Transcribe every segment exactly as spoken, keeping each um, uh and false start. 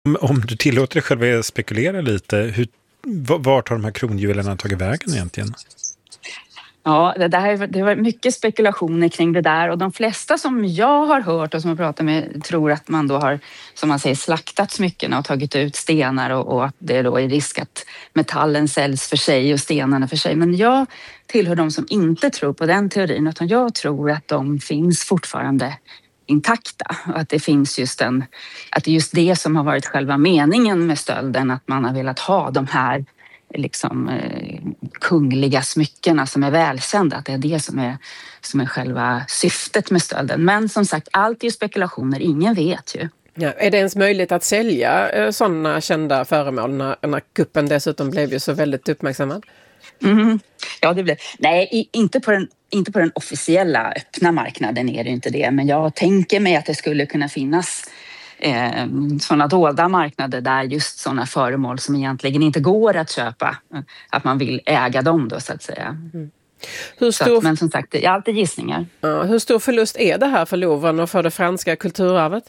Om, om du tillåter dig själv att spekulera lite, hur, vart har de här kronjuvelerna tagit vägen egentligen? Ja, det, där, det var mycket spekulationer kring det där och de flesta som jag har hört och som jag pratat med tror att man då har, som man säger, slaktat smyckena och tagit ut stenar och, och att det då är risk att metallen säljs för sig och stenarna för sig. Men jag tillhör de som inte tror på den teorin, utan jag tror att de finns fortfarande intakta och att det finns just en, att det är just det som har varit själva meningen med stölden, att man har velat ha de här liksom eh, kungliga smyckena som är välkända, att det är det som är, som är själva syftet med stölden. Men som sagt, allt är ju spekulationer, ingen vet ju. Ja, är det ens möjligt att sälja eh, sådana kända föremål när, när kuppen dessutom blev ju så väldigt uppmärksammad? Mm. Ja, det blev. Nej, inte på den inte på den officiella öppna marknaden är det inte det, men jag tänker mig att det skulle kunna finnas eh, sådana dolda marknader där just sådana föremål som egentligen inte går att köpa, att man vill äga dem då så att säga. Mm. Hur stor... att, men som sagt, det är alltid gissningar. Ja, hur stor förlust är det här för Louvren och för det franska kulturarvet?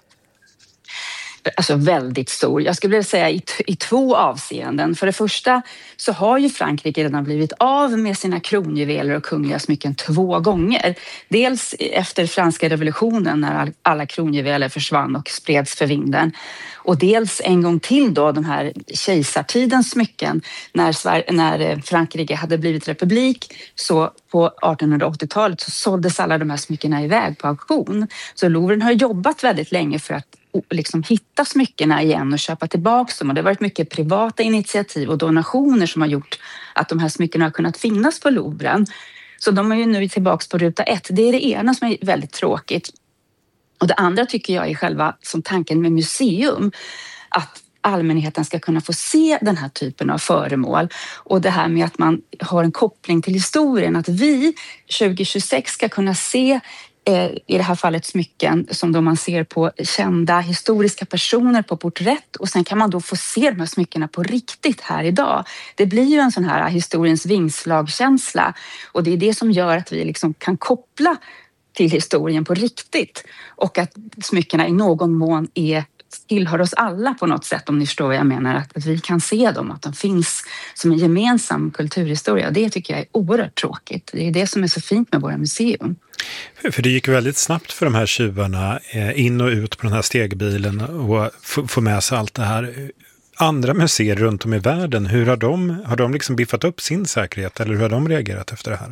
Alltså väldigt stor. Jag skulle vilja säga i, t- i två avseenden. För det första så har ju Frankrike redan blivit av med sina kronjuveler och kungliga smycken två gånger. Dels efter franska revolutionen när all, alla kronjuveler försvann och spreds för vinden. Och dels en gång till då de här kejsartidens smycken. När, Sver- när Frankrike hade blivit republik så på artonhundraåttiotalet så såldes alla de här smyckena iväg på auktion. Så Louvren har jobbat väldigt länge för att liksom hitta smyckena igen och köpa tillbaka dem. Och det har varit mycket privata initiativ och donationer som har gjort att de här smyckena har kunnat finnas på Louvren. Så de är ju nu tillbaka på ruta ett. Det är det ena som är väldigt tråkigt. Och det andra tycker jag är själva som tanken med museum. Att allmänheten ska kunna få se den här typen av föremål. Och det här med att man har en koppling till historien. Att vi tjugo tjugosex ska kunna se i det här fallet smycken som då man ser på kända historiska personer på porträtt och sen kan man då få se de här smyckena på riktigt här idag. Det blir ju en sån här historiens vingslagkänsla och det är det som gör att vi liksom kan koppla till historien på riktigt och att smyckena i någon mån är tillhör oss alla på något sätt, om ni förstår vad jag menar, att, att vi kan se dem, att de finns som en gemensam kulturhistoria. Det tycker jag är oerhört tråkigt. Det är det som är så fint med våra museum. För det gick väldigt snabbt för de här tjuvarna in och ut på den här stegbilen och få med sig allt det här. Andra museer runt om i världen, hur har de, har de liksom biffat upp sin säkerhet eller hur har de reagerat efter det här?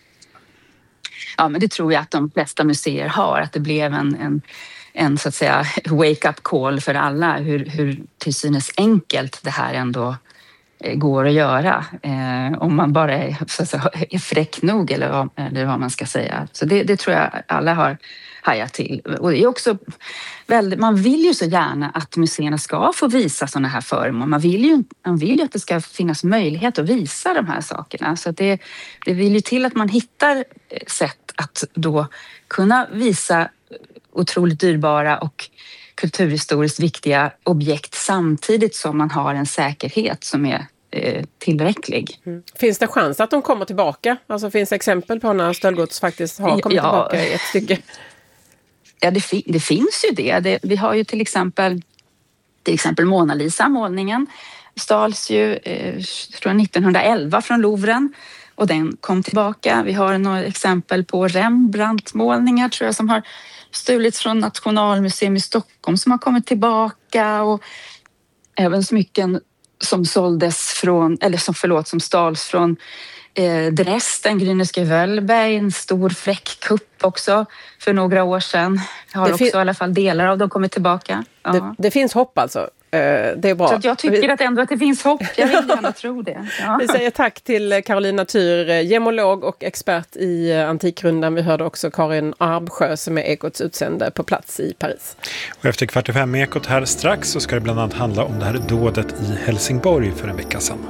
Ja, men det tror jag att de flesta museer har, att det blev en, en en så att säga wake-up call för alla hur, hur till synes enkelt det här ändå går att göra. Eh, om man bara är, så att säga, är fräck nog eller vad, eller vad man ska säga. Så det, det tror jag alla har hajat till. Och det är också väldigt, man vill ju så gärna att museerna ska få visa sådana här föremål. Man vill ju, man vill ju att det ska finnas möjlighet att visa de här sakerna. Så det, det vill ju till att man hittar sätt att då kunna visa otroligt dyrbara och kulturhistoriskt viktiga objekt samtidigt som man har en säkerhet som är eh, tillräcklig. Mm. Finns det chans att de kommer tillbaka? Alltså finns det exempel på när stöldgods faktiskt har kommit ja, tillbaka i ett stycke? Ja, det, fi- det finns ju det. det. Vi har ju till exempel, till exempel Mona Lisa-målningen stals ju eh, tror jag nittonhundraelva från Louvren. Och den kom tillbaka. Vi har några exempel på Rembrandt-målningar tror jag som har stulits från Nationalmuseum i Stockholm som har kommit tillbaka och även smycken som såldes från, eller som förlåt, som stals från eh, Dresden, Grüneske Wölberg, en stor fräckkupp också för några år sedan. Har det också fin- i alla fall delar av dem kommit tillbaka. Ja. Det, det finns hopp alltså. Det är bra. Så jag tycker att ändå att det finns hopp. Jag vill gärna tro det. Ja. Vi säger tack till Carolina Tyr, gemolog och expert i Antikrundan. Vi hörde också Karin Arbsjö som är Ekots utsände på plats i Paris. Och efter kvart i fem med Ekot här strax så ska det bland annat handla om det här dådet i Helsingborg för en vecka sedan.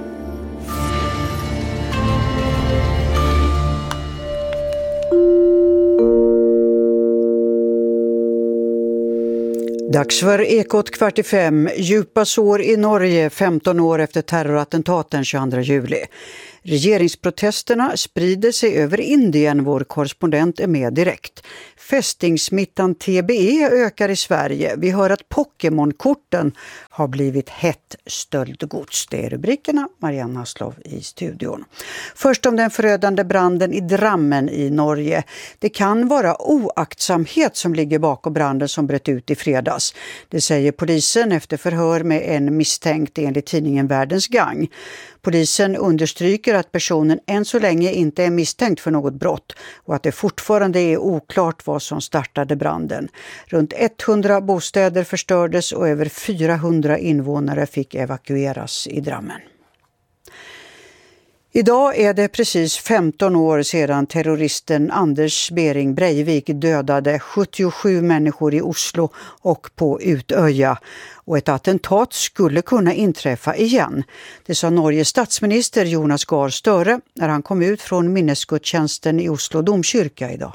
Dags för Ekot kvart i fem. Djupa sår i Norge femton år efter terrorattentaten tjugoandra juli. Regeringsprotesterna sprider sig över Indien, vår korrespondent är med direkt. Fästingsmittan T B E ökar i Sverige. Vi hör att Pokémon-korten har blivit hett stöldgods. Det är rubrikerna. Marianne Haslov i studion. Först om den förödande branden i Drammen i Norge. Det kan vara oaktsamhet som ligger bakom branden som bröt ut i fredags. Det säger polisen efter förhör med en misstänkt enligt tidningen Världens Gang. Polisen understryker att personen än så länge inte är misstänkt för något brott och att det fortfarande är oklart vad som startade branden. Runt hundra bostäder förstördes och över fyrahundra invånare fick evakueras i Drammen. Idag är det precis femton år sedan terroristen Anders Behring Breivik dödade sjuttiosju människor i Oslo och på Utöja. Och ett attentat skulle kunna inträffa igen. Det sa Norges statsminister Jonas Gahr Støre när han kom ut från minnesgudstjänsten i Oslo domkyrka idag.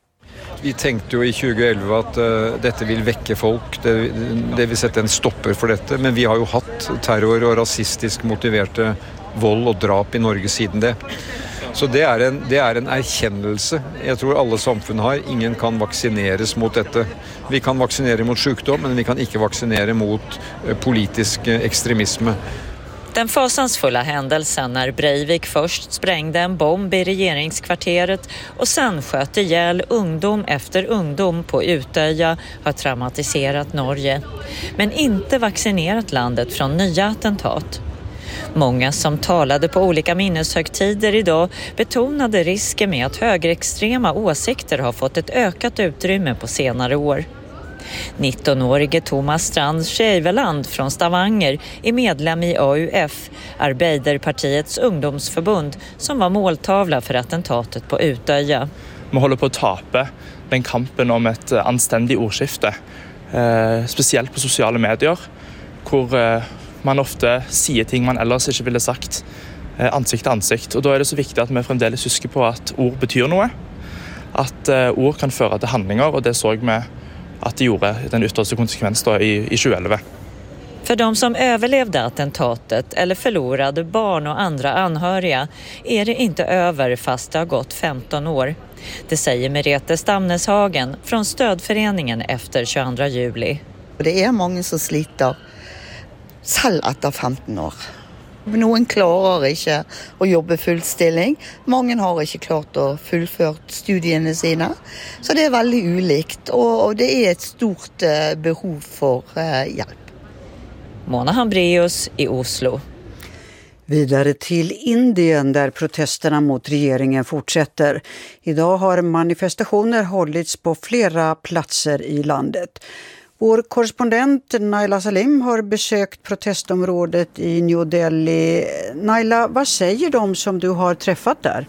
Vi tänkte ju i tjugoelva att uh, detta vill väcka folk, det, det vill sätta en stopper för detta. Men vi har ju haft terror och rasistiskt motiverade våld och drap i Norge siden det. Så det är en, det är en erkännelse. Jag tror alla samfund har. Ingen kan vaccineras mot detta. Vi kan vaccinera mot sjukdom, men vi kan inte vaccinera mot uh, politisk uh, extremism. Den fasansfulla händelsen när Breivik först sprängde en bomb i regeringskvarteret och sen sköt ihjäl ungdom efter ungdom på Utöja har traumatiserat Norge. Men inte vaccinerat landet från nya attentat. Många som talade på olika minneshögtider idag betonade risken med att högerextrema åsikter har fått ett ökat utrymme på senare år. nittonårige Thomas Strand Skeiveland från Stavanger är medlem i A U F, Arbeiderpartiets ungdomsförbund, som var måltavla för attentatet på Utöja. Man håller på att tape den kampen om ett anständigt ordskifte, eh, speciellt på sociala medier, hvor eh, man ofta säger ting man ellers inte ville sagt eh, ansikt till ansikt. Och då är det så viktigt att man fremdeles husker på att ord betyder något, att eh, ord kan föra till handlingar, och det såg med att det gjorde den yttersta konsekvensen i, i tjugoelva. För de som överlevde attentatet eller förlorade barn och andra anhöriga är det inte över fast det har gått femton år. Det säger Merete Stamneshagen från stödföreningen efter tjugoandra juli. Det är många som sliter selv etter femton år. Noen klarer ikke å jobbe fullstilling. Mange har ikke klart å fullført studiene sine. Så det är väldigt ulikt, och det är ett stort behov för hjälp. Mona Hambreus i Oslo. Vidare till Indien där protesterna mot regeringen fortsätter. Idag har manifestationer hållits på flera platser i landet. Vår korrespondent Naila Salim har besökt protestområdet i New Delhi. Naila, vad säger de som du har träffat där?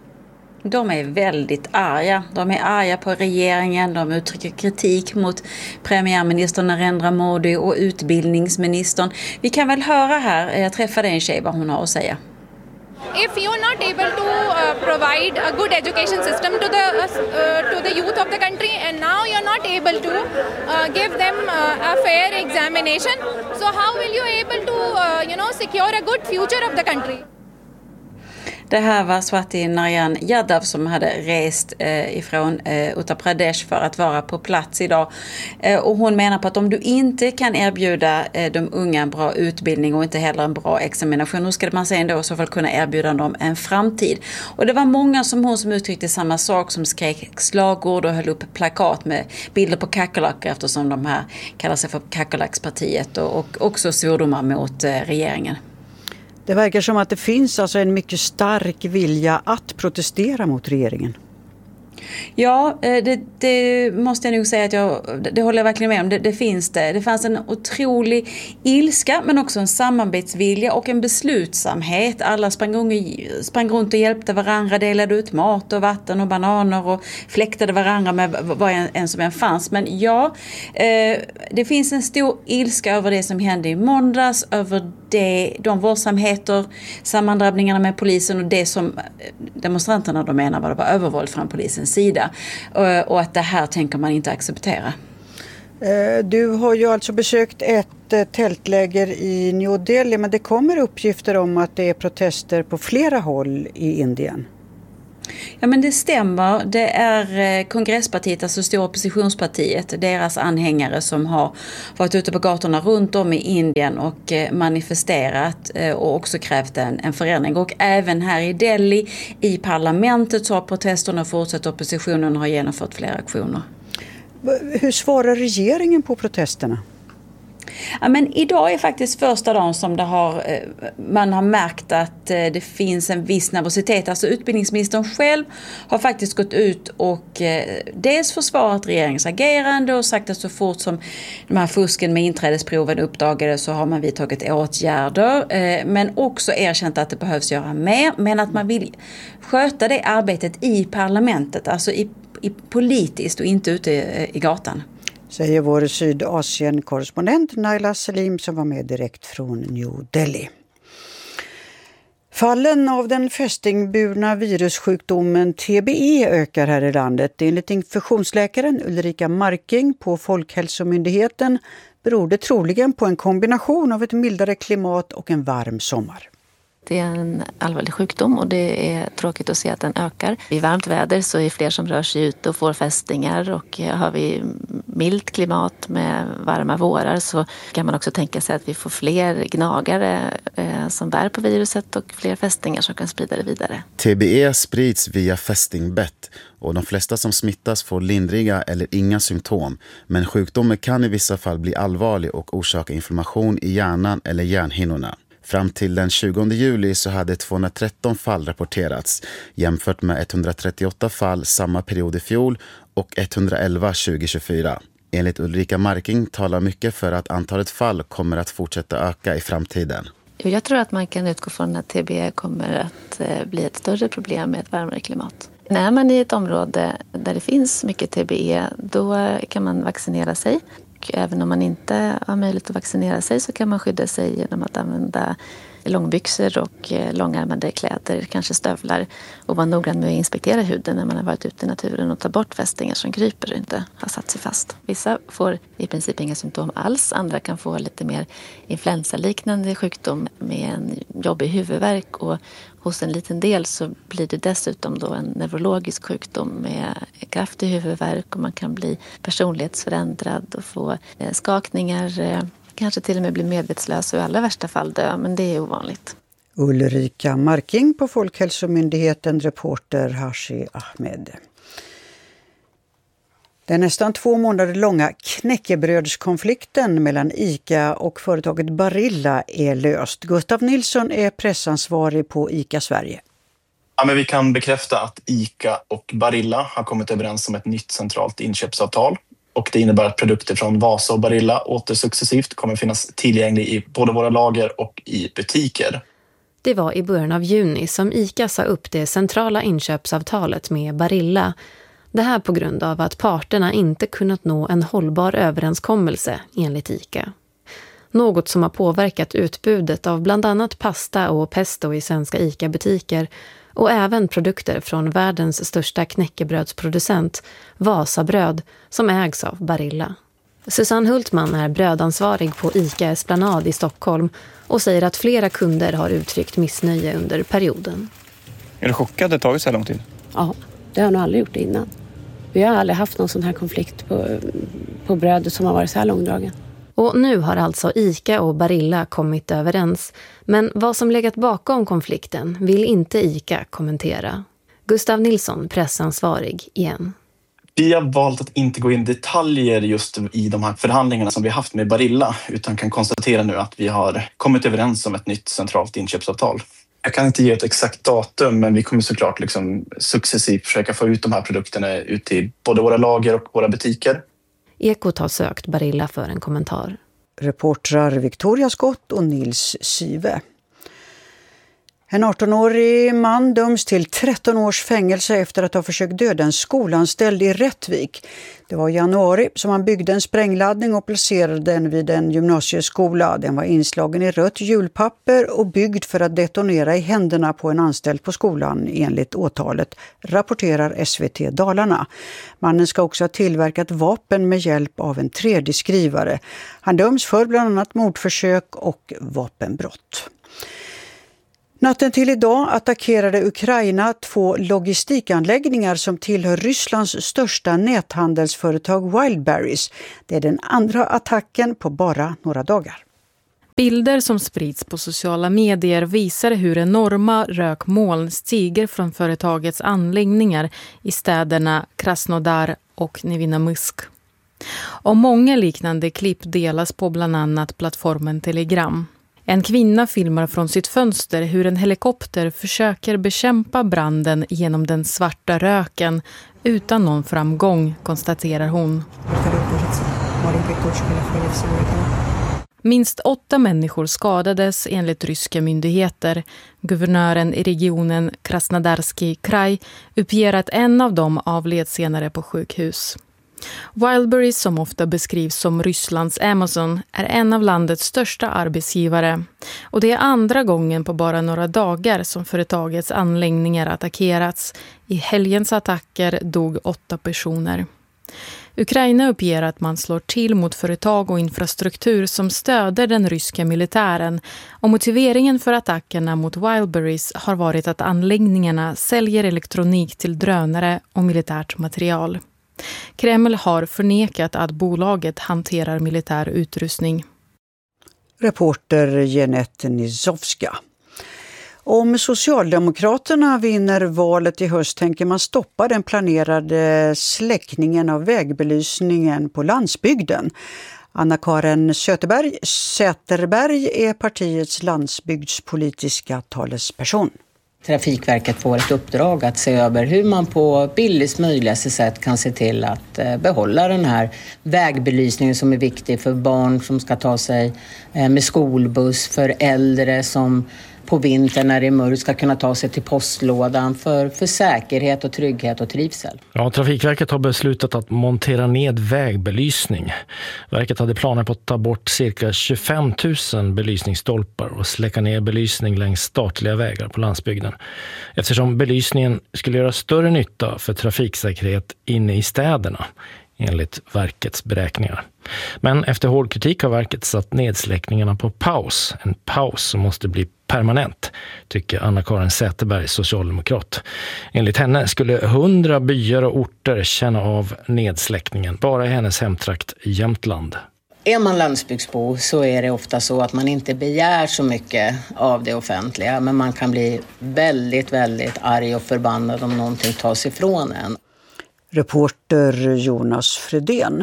De är väldigt arga. De är arga på regeringen. De uttrycker kritik mot premiärminister Narendra Modi och utbildningsministern. Vi kan väl höra här, jag träffade en tjej, vad hon har att säga. If you're not able to uh, provide a good education system to the uh, to the youth of the country, and now you're not able to uh, give them uh, a fair examination, so how will you able to uh, you know secure a good future of the country? Det här var Swati Narayan Yadav som hade rest eh, ifrån eh, Uttar Pradesh för att vara på plats idag. Eh, och hon menar på att om du inte kan erbjuda eh, de unga en bra utbildning och inte heller en bra examination, då ska man sen då i så fall kunna erbjuda dem en framtid. Och det var många som hon som uttryckte samma sak, som skrek slagord och höll upp plakat med bilder på kackerlackor, eftersom de här kallar sig för kackerlackspartiet, och, och också svordomar mot eh, regeringen. Det verkar som att det finns alltså en mycket stark vilja att protestera mot regeringen. Ja, det, det måste jag nog säga att jag, det håller jag verkligen med om. Det, det finns det. Det fanns en otrolig ilska, men också en samarbetsvilja och en beslutsamhet. Alla sprang, sprang runt och hjälpte varandra, delade ut mat och vatten och bananer och fläktade varandra med vad en, en som en fanns. Men ja, eh, det finns en stor ilska över det som hände i måndags, över det, de våldsamheter, sammandrabbningarna med polisen och det som demonstranterna de menar var det var övervåld från polisens sida, och att det här tänker man inte acceptera. Du har ju alltså besökt ett tältläger i New Delhi, men det kommer uppgifter om att det är protester på flera håll i Indien. Ja, men det stämmer. Det är kongresspartiet, alltså stora oppositionspartiet, deras anhängare som har varit ute på gatorna runt om i Indien och manifesterat och också krävt en, en förändring. Och även här i Delhi, i parlamentet, så har protesterna fortsatt. Oppositionen har genomfört flera aktioner. Hur svarar regeringen på protesterna? Ja, men idag är faktiskt första dagen som det har, man har märkt att det finns en viss nervositet. Alltså utbildningsministern själv har faktiskt gått ut och dels försvarat regeringens agerande och sagt att så fort som de här fusken med inträdesproven uppdagades så har man vidtagit åtgärder. Men också erkänt att det behövs göra mer, men att man vill sköta det arbetet i parlamentet, alltså i, i politiskt och inte ute i, i gatan. Säger vår Sydasien-korrespondent Naila Salim som var med direkt från New Delhi. Fallen av den fästingburna virussjukdomen T B E ökar här i landet. Enligt infektionsläkaren Ulrika Marking på Folkhälsomyndigheten beror det troligen på en kombination av ett mildare klimat och en varm sommar. Det är en allvarlig sjukdom och det är tråkigt att se att den ökar. I varmt väder så är det fler som rör sig ut och får fästingar, och har vi milt klimat med varma vårar så kan man också tänka sig att vi får fler gnagare eh, som bär på viruset och fler fästingar som kan sprida det vidare. T B E sprids via fästingbett och de flesta som smittas får lindriga eller inga symptom, men sjukdomen kan i vissa fall bli allvarlig och orsaka inflammation i hjärnan eller hjärnhinnorna. Fram till den tjugonde juli så hade tvåhundratretton fall rapporterats jämfört med etthundratrettioåtta fall samma period i fjol och etthundraelva tjugo tjugofyra. Enligt Ulrika Marking talar mycket för att antalet fall kommer att fortsätta öka i framtiden. Jag tror att man kan utgå från att T B E kommer att bli ett större problem med ett varmare klimat. När man är i ett område där det finns mycket T B E, då kan man vaccinera sig. Och även om man inte har möjlighet att vaccinera sig så kan man skydda sig genom att använda långbyxor och långärmade kläder, kanske stövlar, och vara noggrann med att inspektera huden när man har varit ute i naturen och ta bort fästingar som kryper och inte har satt sig fast. Vissa får i princip inga symptom alls, andra kan få lite mer influensaliknande sjukdom med en jobbig huvudvärk, och hos en liten del så blir det dessutom då en neurologisk sjukdom med kraftig huvudvärk, och man kan bli personlighetsförändrad och få skakningar, kanske till och med bli medvetslös och i allra värsta fall dö, men det är ovanligt. Ulrika Marking på Folkhälsomyndigheten, reporter Hashi Ahmed. Den nästan två månader långa knäckebrödskonflikten mellan ICA och företaget Barilla är löst. Gustav Nilsson är pressansvarig på ICA Sverige. Ja, men vi kan bekräfta att ICA och Barilla har kommit överens om ett nytt centralt inköpsavtal. Och det innebär att produkter från Vasa och Barilla åter successivt kommer finnas tillgängliga i både våra lager och i butiker. Det var i början av juni som ICA sa upp det centrala inköpsavtalet med Barilla. Det här på grund av att parterna inte kunnat nå en hållbar överenskommelse enligt ICA. Något som har påverkat utbudet av bland annat pasta och pesto i svenska ICA-butiker, och även produkter från världens största knäckebrödsproducent, Vasabröd, som ägs av Barilla. Susanne Hultman är brödansvarig på ICA Esplanad i Stockholm och säger att flera kunder har uttryckt missnöje under perioden. Är du chockad att det tagit så här lång tid? Ja, det har nog aldrig gjort det innan. Vi har aldrig haft någon sån här konflikt på, på brödet som har varit så här långdragen. Och nu har alltså ICA och Barilla kommit överens. Men vad som legat bakom konflikten vill inte ICA kommentera. Gustav Nilsson, pressansvarig igen. Vi har valt att inte gå in i detaljer just i de här förhandlingarna som vi har haft med Barilla, utan kan konstatera nu att vi har kommit överens om ett nytt centralt inköpsavtal. Jag kan inte ge ett exakt datum, men vi kommer såklart liksom successivt försöka få ut de här produkterna ut till både våra lager och våra butiker. Ekot har sökt Barilla för en kommentar. Reportrar Victoria Skott och Nils Syve. En arton-årig man döms till tretton års fängelse efter att ha försökt döda en skolanställd i Rättvik. Det var i januari som han byggde en sprängladdning och placerade den vid en gymnasieskola. Den var inslagen i rött hjulpapper och byggd för att detonera i händerna på en anställd på skolan enligt åtalet, rapporterar S V T Dalarna. Mannen ska också ha tillverkat vapen med hjälp av en tredje skrivare. Han döms för bland annat mordförsök och vapenbrott. Natten till idag attackerade Ukraina två logistikanläggningar som tillhör Rysslands största näthandelsföretag Wildberries. Det är den andra attacken på bara några dagar. Bilder som sprids på sociala medier visar hur enorma rökmoln stiger från företagets anläggningar i städerna Krasnodar och Nevinnomysk. Och många liknande klipp delas på bland annat plattformen Telegram. En kvinna filmar från sitt fönster hur en helikopter försöker bekämpa branden genom den svarta röken utan någon framgång, konstaterar hon. Minst åtta människor skadades enligt ryska myndigheter. Guvernören i regionen Krasnodarski kraj uppger att en av dem avled senare på sjukhus. Wildberries, som ofta beskrivs som Rysslands Amazon, är en av landets största arbetsgivare. Och det är andra gången på bara några dagar som företagets anläggningar attackerats. I helgens attacker dog åtta personer. Ukraina uppger att man slår till mot företag och infrastruktur som stöder den ryska militären. Och motiveringen för attackerna mot Wildberries har varit att anläggningarna säljer elektronik till drönare och militärt material. Kreml har förnekat att bolaget hanterar militär utrustning. Reporter Jeanette Nizovska. Om Socialdemokraterna vinner valet i höst tänker man stoppa den planerade släckningen av vägbelysningen på landsbygden. Anna-Karin Söterberg, Säterberg är partiets landsbygdspolitiska talesperson. Trafikverket får ett uppdrag att se över hur man på billigast möjligaste sätt kan se till att behålla den här vägbelysningen som är viktig för barn som ska ta sig med skolbuss, för äldre som på vintern när det är mörkt ska kunna ta sig till postlådan, för, för säkerhet och trygghet och trivsel. Ja, Trafikverket har beslutat att montera ned vägbelysning. Verket hade planer på att ta bort cirka tjugofem tusen belysningsstolpar och släcka ner belysning längs statliga vägar på landsbygden. Eftersom belysningen skulle göra större nytta för trafiksäkerhet inne i städerna, enligt verkets beräkningar. Men efter hård kritik har verket satt nedsläckningarna på paus. En paus som måste bli permanent, tycker Anna-Karin Säterberg, socialdemokrat. Enligt henne skulle hundra byar och orter känna av nedsläckningen bara i hennes hemtrakt i Jämtland. Är man landsbygdsbo så är det ofta så att man inte begär så mycket av det offentliga, men man kan bli väldigt, väldigt arg och förbannad om någonting tas ifrån en. Reporter Jonas Fredén.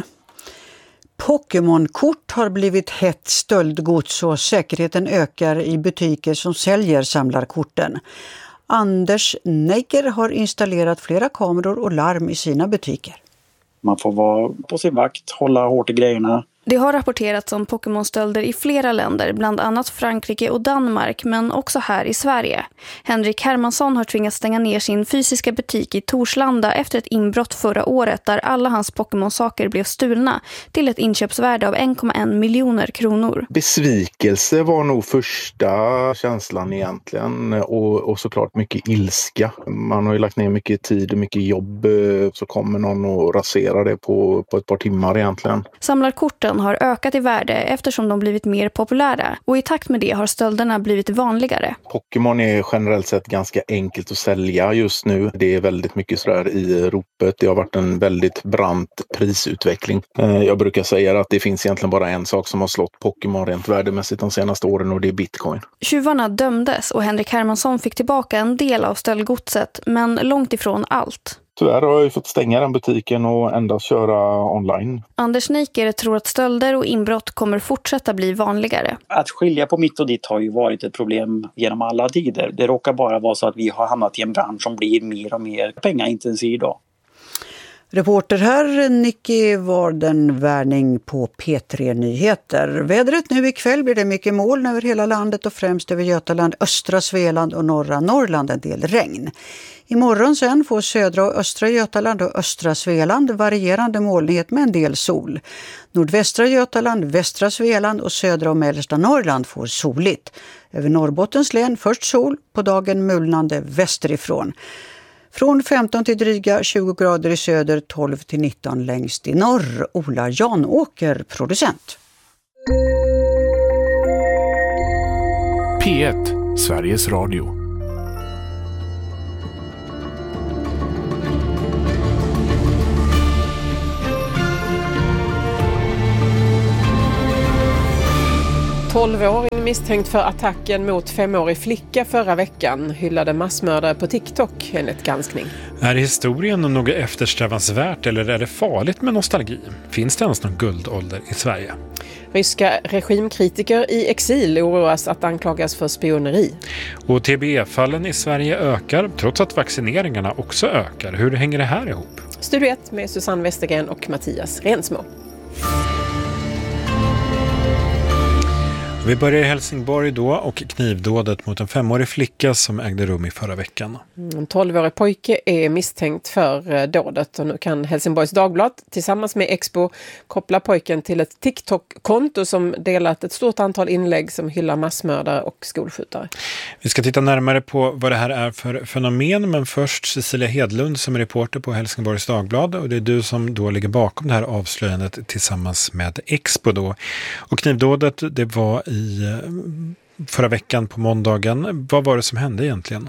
Pokémon-kort har blivit hett stöldgods och säkerheten ökar i butiker som säljer samlarkorten. Anders Neiker har installerat flera kameror och larm i sina butiker. Man får vara på sin vakt, hålla hårt i grejerna. Det har rapporterats om Pokémon-stölder i flera länder, bland annat Frankrike och Danmark, men också här i Sverige. Henrik Hermansson har tvingats stänga ner sin fysiska butik i Torslanda efter ett inbrott förra året där alla hans Pokémon-saker blev stulna till ett inköpsvärde av en komma en miljoner kronor. Besvikelse var nog första känslan egentligen, och, och såklart mycket ilska. Man har ju lagt ner mycket tid och mycket jobb, så kommer någon och raserar det på, på ett par timmar egentligen. Samlarkorten har ökat i värde eftersom de blivit mer populära, och i takt med det har stölderna blivit vanligare. Pokémon är generellt sett ganska enkelt att sälja just nu. Det är väldigt mycket sådär i ropet. Det har varit en väldigt brant prisutveckling. Jag brukar säga att det finns egentligen bara en sak som har slått Pokémon rent värdemässigt de senaste åren, och det är Bitcoin. Tjuvarna dömdes och Henrik Hermansson fick tillbaka en del av stöldgodset, men långt ifrån allt. Tyvärr har jag fått stänga den butiken och endast köra online. Anders Neiker tror att stölder och inbrott kommer fortsätta bli vanligare. Att skilja på mitt och ditt har ju varit ett problem genom alla tider. Det råkar bara vara så att vi har hamnat i en bransch som blir mer och mer pengaintensiv idag. Reporter här, Nicky Warden-Värning på P tre Nyheter. Vädret nu ikväll blir det mycket moln över hela landet och främst över Götaland, östra Svealand och norra Norrland en del regn. Imorgon sen får södra och östra Götaland och östra Svealand varierande molnighet med en del sol. Nordvästra Götaland, västra Svealand och södra och mellersta Norrland får soligt. Över Norrbottens län först sol, på dagen mulnande västerifrån. Från femton till dryga tjugo grader i söder, tolv till nitton längst i norr. Ola Janåker, producent. P ett, Sveriges Radio. tolvåring misstänkt för attacken mot femårig flicka förra veckan hyllade massmördare på TikTok enligt granskning. Är historien något eftersträvansvärt eller är det farligt med nostalgi? Finns det ens någon guldålder i Sverige? Ryska regimkritiker i exil oroas att anklagas för spioneri. Och T B E-fallen i Sverige ökar trots att vaccineringarna också ökar. Hur hänger det här ihop? Studio ett med Susanne Westergren och Mattias Rensmo. Vi börjar i Helsingborg då och knivdådet mot en femårig flicka som ägde rum i förra veckan. En tolvårig pojke är misstänkt för dådet och nu kan Helsingborgs Dagblad tillsammans med Expo koppla pojken till ett TikTok-konto som delat ett stort antal inlägg som hyllar massmördare och skolskjutare. Vi ska titta närmare på vad det här är för fenomen, men först Cecilia Hedlund som är reporter på Helsingborgs Dagblad, och det är du som då ligger bakom det här avslöjandet tillsammans med Expo då. Och knivdådet, det var i förra veckan på måndagen. Vad var det som hände egentligen?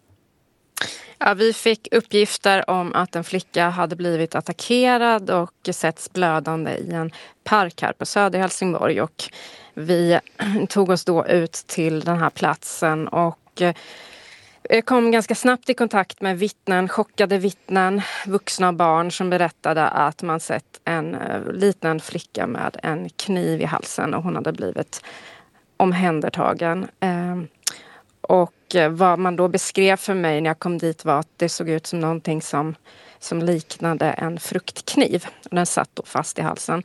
Ja, vi fick uppgifter om att en flicka hade blivit attackerad och setts blödande i en park här på söder Helsingborg, och vi tog oss då ut till den här platsen och kom ganska snabbt i kontakt med vittnen, chockade vittnen, vuxna och barn som berättade att man sett en liten flicka med en kniv i halsen och hon hade blivit omhändertagen. Och vad man då beskrev för mig när jag kom dit var att det såg ut som någonting som, som liknade en fruktkniv. Den satt då fast i halsen.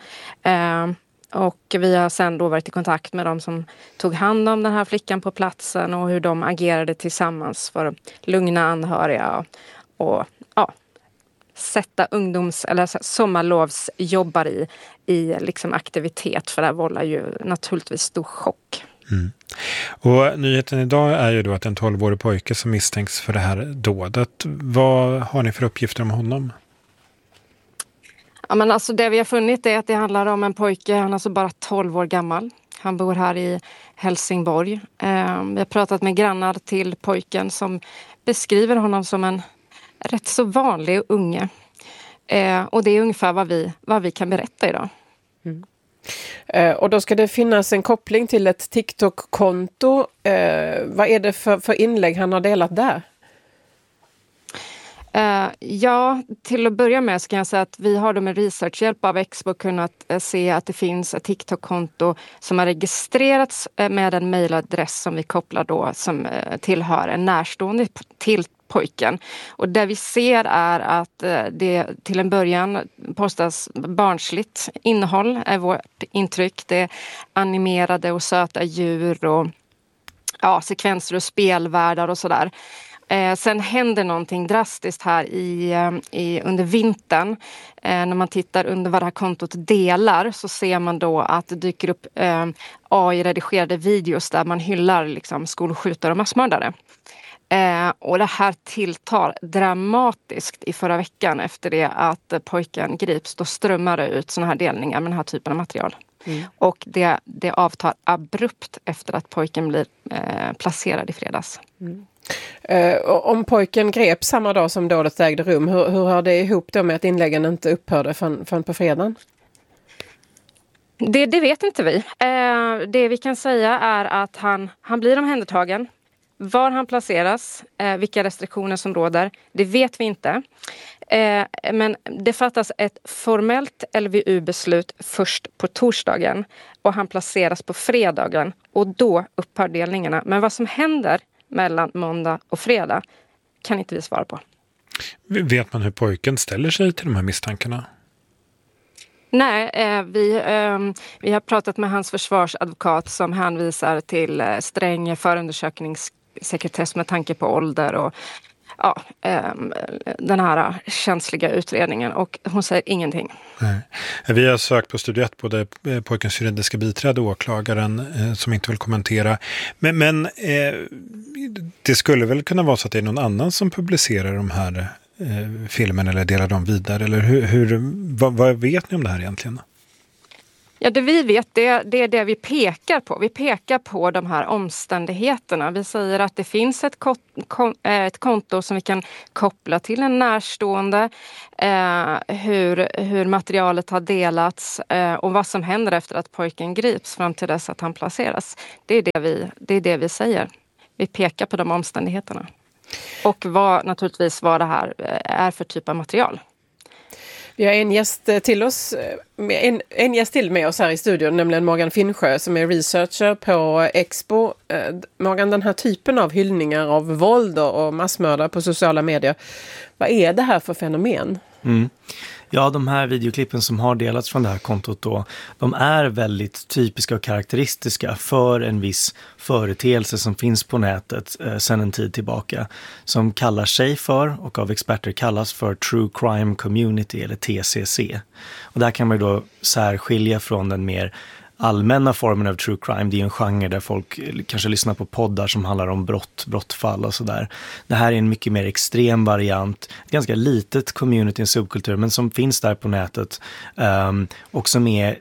Och vi har sen då varit i kontakt med de som tog hand om den här flickan på platsen och hur de agerade tillsammans för att lugna anhöriga och, och ja, sätta ungdoms- eller sommarlovsjobbar i, i liksom aktivitet, för det här vållar ju naturligtvis stor chock. Mm. Och nyheten idag är ju då att en tolvårig pojke som misstänks för det här dådet. Vad har ni för uppgifter om honom? Ja, men alltså det vi har funnit är att det handlar om en pojke, han är alltså bara tolv år gammal. Han bor här i Helsingborg. Eh, vi har pratat med grannar till pojken som beskriver honom som en rätt så vanlig unge. Eh, och det är ungefär vad vi, vad vi kan berätta idag. Mm. Eh, och då ska det finnas en koppling till ett TikTok-konto. Eh, vad är det för, för inlägg han har delat där? Uh, ja, till att börja med så kan jag säga att vi har då med researchhjälp av Expo kunnat uh, se att det finns ett TikTok-konto som har registrerats uh, med en mejladress som vi kopplar då som uh, tillhör en närstående till pojken. Och det vi ser är att uh, det till en början postas barnsligt innehåll är vårt intryck. Det är animerade och söta djur och ja, sekvenser och spelvärldar och sådär. Eh, sen händer någonting drastiskt här i, i, under vintern. Eh, när man tittar under vad det här kontot delar så ser man då att det dyker upp eh, A I-redigerade videos där man hyllar liksom, skolskjutare och massmördare. Eh, och det här tilltar dramatiskt i förra veckan efter det att pojken grips. Då strömmar det ut såna här delningar med den här typen av material. Mm. Och det, det avtar abrupt efter att pojken blir eh, placerad i fredags. Mm. Uh, om pojken grep samma dag som dådet ägde rum, hur, hur hör det ihop då med att inläggen inte upphörde förrän, förrän på fredagen? Det, det vet inte vi. Uh, det vi kan säga är att han, han blir omhändertagen. Var han placeras, uh, vilka restriktioner som råder, det vet vi inte. Uh, men det fattas ett formellt L V U-beslut först på torsdagen och han placeras på fredagen och då upphör delningarna. Men vad som händer mellan måndag och fredag kan inte vi svara på. Vet man hur pojken ställer sig till de här misstankarna? Nej, eh, vi, eh, vi har pratat med hans försvarsadvokat som hänvisar till eh, sträng förundersökningssekretess med tanke på ålder och ja, eh, den här känsliga utredningen, och hon säger ingenting. Nej. Vi har sökt på Studio ett, både pojkens juridiska biträde och åklagaren eh, som inte vill kommentera. Men, men eh, det skulle väl kunna vara så att det är någon annan som publicerar de här eh, filmerna eller delar dem vidare? Eller hur, hur, vad, vad vet ni om det här egentligen? Ja, det vi vet, det, det är det vi pekar på. Vi pekar på de här omständigheterna. Vi säger att det finns ett, ko- kon- ett konto som vi kan koppla till en närstående. Eh, hur, hur materialet har delats eh, och vad som händer efter att pojken grips fram till dess att han placeras. Det är det vi, det är det vi säger. Vi pekar på de omständigheterna. Och vad, naturligtvis vad det här är för typ av material. Vi har en gäst till oss, en, en gäst till med oss här i studion, nämligen Morgan Finnsjö som är researcher på Expo. Morgan, den här typen av hyllningar av våld och massmördare på sociala medier, vad är det här för fenomen? Mm. Ja, de här videoklippen som har delats från det här kontot då, de är väldigt typiska och karaktäristiska för en viss företeelse som finns på nätet eh, sedan en tid tillbaka, som kallar sig för, och av experter kallas för True Crime Community eller T C C. Och där kan man då särskilja från den mer allmänna formen av true crime. Det är en genre där folk kanske lyssnar på poddar som handlar om brott, brottfall och sådär. Det här är en mycket mer extrem variant, ett ganska litet community, en subkultur, men som finns där på nätet um, och som är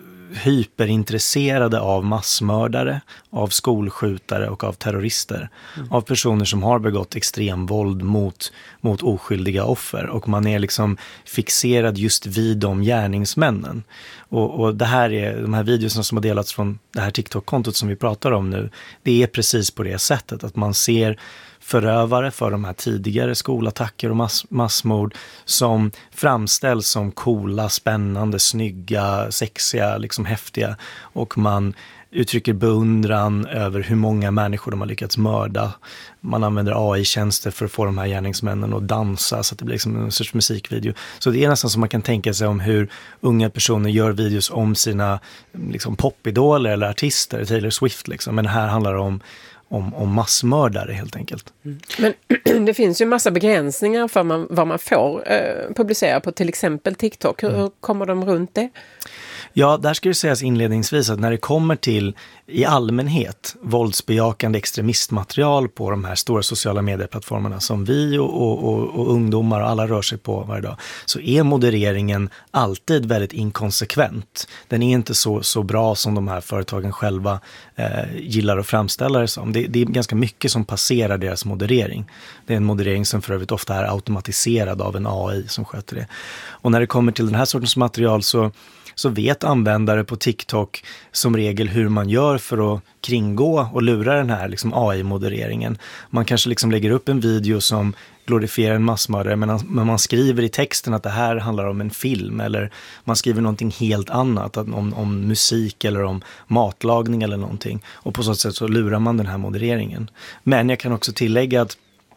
hyperintresserade av massmördare, av skolskjutare och av terrorister. Mm. Av personer som har begått extrem våld mot, mot oskyldiga offer. Och man är liksom fixerad just vid de gärningsmännen. Och, och det här är, de här videorna som har delats från det här TikTok-kontot som vi pratar om nu, det är precis på det sättet att man ser förövare för de här tidigare skolattacker och mass, massmord som framställs som coola, spännande, snygga, sexiga, liksom häftiga, och man uttrycker beundran över hur många människor de har lyckats mörda. Man använder A I-tjänster för att få de här gärningsmännen att dansa så att det blir liksom en sorts musikvideo. Så det är nästan som man kan tänka sig om hur unga personer gör videos om sina liksom, popidoler eller artister, Taylor Swift liksom. Men här handlar det om Om, om massmördare helt enkelt. Mm. Men det finns ju massa begränsningar för man, vad man får eh, publicera på till exempel TikTok. Hur, mm. hur kommer de runt det? Ja, där ska det sägas inledningsvis att när det kommer till i allmänhet våldsbejakande extremistmaterial på de här stora sociala medieplattformarna som vi och, och, och, och ungdomar och alla rör sig på varje dag, så är modereringen alltid väldigt inkonsekvent. Den är inte så, så bra som de här företagen själva eh, gillar att framställa det som. Det, det är ganska mycket som passerar deras moderering. Det är en moderering som för övrigt ofta är automatiserad av en A I som sköter det. Och när det kommer till den här sortens material så så vet användare på TikTok som regel hur man gör för att kringgå och lura den här liksom A I-modereringen. Man kanske liksom lägger upp en video som glorifierar en massmördare, men man, man skriver i texten att det här handlar om en film, eller man skriver någonting helt annat, om, om musik eller om matlagning eller någonting. Och på så sätt så lurar man den här modereringen. Men jag kan också tillägga att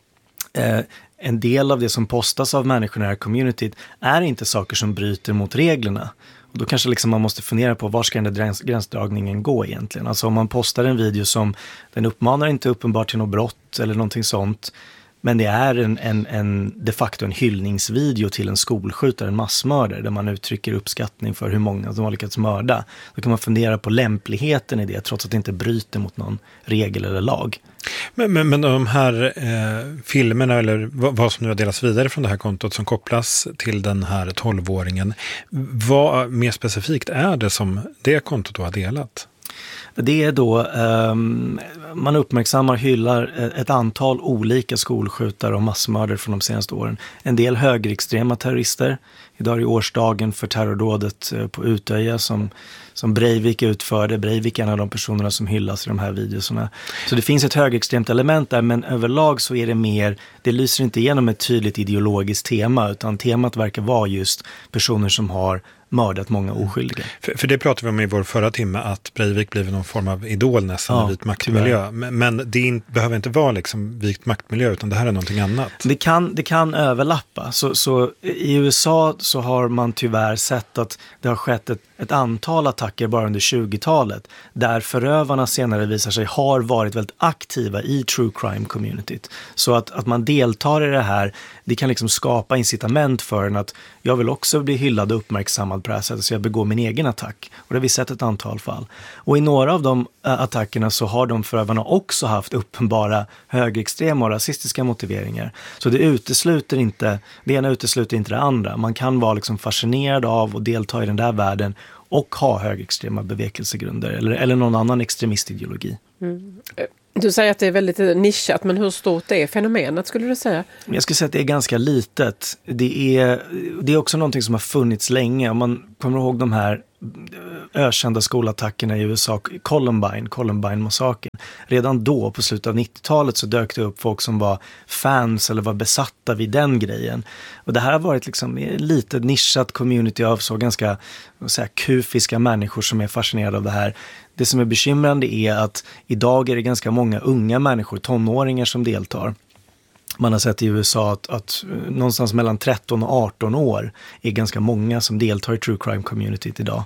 eh, en del av det som postas av människorna i det här communityt är inte saker som bryter mot reglerna. Och då kanske liksom man måste fundera på var ska den gräns, gränsdragningen gå egentligen. Alltså om man postar en video som den uppmanar inte uppenbart till något brott eller någonting sånt, men det är en, en, en de facto en hyllningsvideo till en skolskjutare, en massmördare, där man uttrycker uppskattning för hur många de har lyckats mörda. Då kan man fundera på lämpligheten i det, trots att det inte bryter mot någon regel eller lag. Men, men, men de här eh, filmerna eller vad, vad som nu har delats vidare från det här kontot som kopplas till den här tolvåringen, vad mer specifikt är det som det kontot då har delat? Det är då um, man uppmärksammar, hyllar ett antal olika skolskjutare och massmördare från de senaste åren. En del högerextrema terrorister. Idag är årsdagen för terrordådet på Utöja som, som Breivik utförde. Breivik är en av de personerna som hyllas i de här videorna. Så det finns ett högerextremt element där, men överlag så är det mer, det lyser inte igenom ett tydligt ideologiskt tema, utan temat verkar vara just personer som har mördat många oskyldiga. För, för det pratade vi om i vår förra timme, att Breivik blev någon form av idol nästan, ja, i vit maktmiljö. maktmiljö. Men det in, behöver inte vara liksom vikt maktmiljö, utan det här är någonting annat. Det kan, det kan överlappa. Så, så i U S A så har man tyvärr sett att det har skett ett, ett antal attacker bara under tjugotalet där förövarna senare visar sig har varit väldigt aktiva i true crime-communityt. Så att, att man deltar i det här, det kan liksom skapa incitament för en att jag vill också bli hyllad och uppmärksammad på det här sättet, så jag begår min egen attack. Och det har vi sett ett antal fall. Och i några av de äh, attackerna så har de förövarna också haft uppenbara högerextrema och rasistiska motiveringar. Så det utesluter inte, det ena utesluter inte det andra. Man kan vara liksom fascinerad av och delta i den där världen och ha högerextrema bevekelsegrunder eller, eller någon annan extremistideologi. Mm. Du säger att det är väldigt nischat, men hur stort är fenomenet, skulle du säga? Jag skulle säga att det är ganska litet. Det är, det är också någonting som har funnits länge. Om man kommer ihåg de här ökända skolattackerna i U S A, Columbine, Columbine-massakern. Redan då, på slutet av nittiotalet, så dök det upp folk som var fans eller var besatta vid den grejen. Och det här har varit liksom lite nischat community av så ganska vad säga, kufiska människor som är fascinerade av det här. Det som är bekymrande är att idag är det ganska många unga människor, tonåringar som deltar. Man har sett i U S A att, att någonstans mellan tretton och arton år är ganska många som deltar i true crime communityt idag.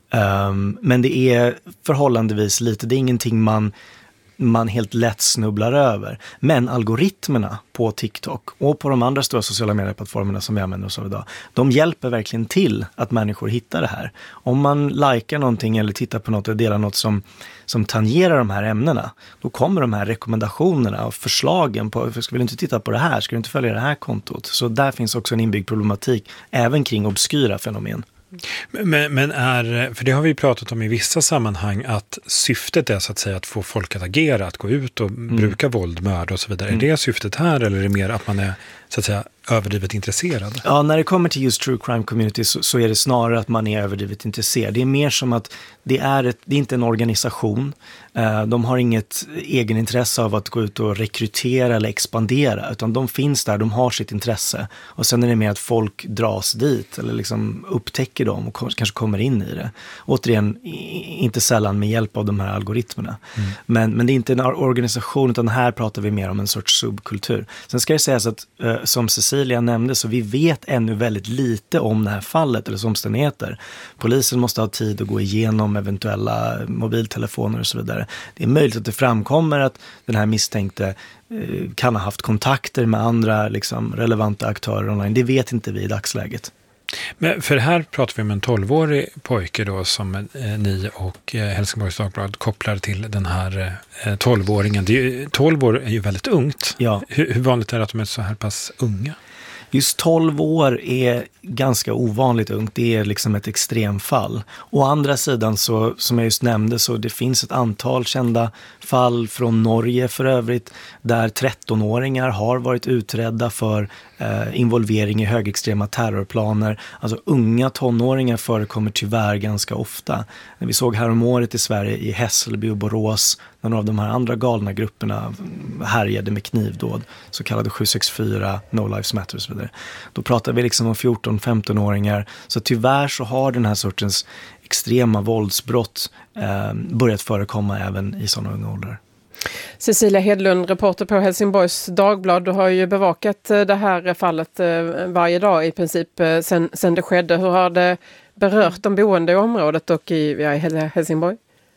Um, men det är förhållandevis lite, det är ingenting man, man helt lätt snubblar över. Men algoritmerna på TikTok och på de andra stora sociala medieplattformarna som vi använder oss av idag, de hjälper verkligen till att människor hittar det här. Om man likar någonting eller tittar på något eller delar något som, som tangerar de här ämnena, då kommer de här rekommendationerna och förslagen på, ska vi inte titta på det här, ska du inte följa det här kontot? Så där finns också en inbyggd problematik även kring obskyra fenomen. Men, men är, för det har vi pratat om i vissa sammanhang, att syftet är så att säga att få folk att agera, att gå ut och mm. bruka våld, mörd och så vidare. Mm. Är det syftet här, eller är det mer att man är så att säga överdrivet intresserad? Ja, när det kommer till just true crime community så, så är det snarare att man är överdrivet intresserad. Det är mer som att det är, ett, det är inte en organisation. Uh, de har inget egen intresse av att gå ut och rekrytera eller expandera, utan de finns där, de har sitt intresse. Och sen är det mer att folk dras dit eller liksom upptäcker dem och kom, kanske kommer in i det. Återigen, inte sällan med hjälp av de här algoritmerna. Mm. Men, men det är inte en organisation, utan här pratar vi mer om en sorts subkultur. Sen ska det sägas att uh, som Cecilia nämnde, så vi vet ännu väldigt lite om det här fallet eller omständigheter. Polisen måste ha tid att gå igenom eventuella mobiltelefoner och så vidare. Det är möjligt att det framkommer att den här misstänkte eh, kan ha haft kontakter med andra liksom, relevanta aktörer online. Det vet inte vi i dagsläget. Men för här pratar vi om en tolvårig pojke då, som eh, ni och eh, Helsingborgs Dagblad kopplar till den här eh, tolvåringen. Det är ju, tolv år är ju väldigt ungt. Ja. Hur, hur vanligt är det att de är så här pass unga? Just tolv år är ganska ovanligt ungt. Det är liksom ett extremfall. Å andra sidan, så, som jag just nämnde, så det finns ett antal kända fall från Norge för övrigt, där trettonåringar har varit utredda för eh, involvering i högextrema terrorplaner. Alltså unga tonåringar förekommer tyvärr ganska ofta. Vi såg häromåret i Sverige i Hässelby och Borås, när några av de här andra galna grupperna härjade med knivdåd, så kallade sju sex fyra, No Lives Matter och så vidare. Då pratar vi liksom om fjorton-femton-åringar. Så tyvärr så har den här sortens extrema våldsbrott eh, börjat förekomma även i sådana unga åldrar. Cecilia Hedlund, reporter på Helsingborgs Dagblad. Du har ju bevakat det här fallet varje dag i princip sen, sen det skedde. Hur har det berört de boende i området och i, ja, i Helsingborg?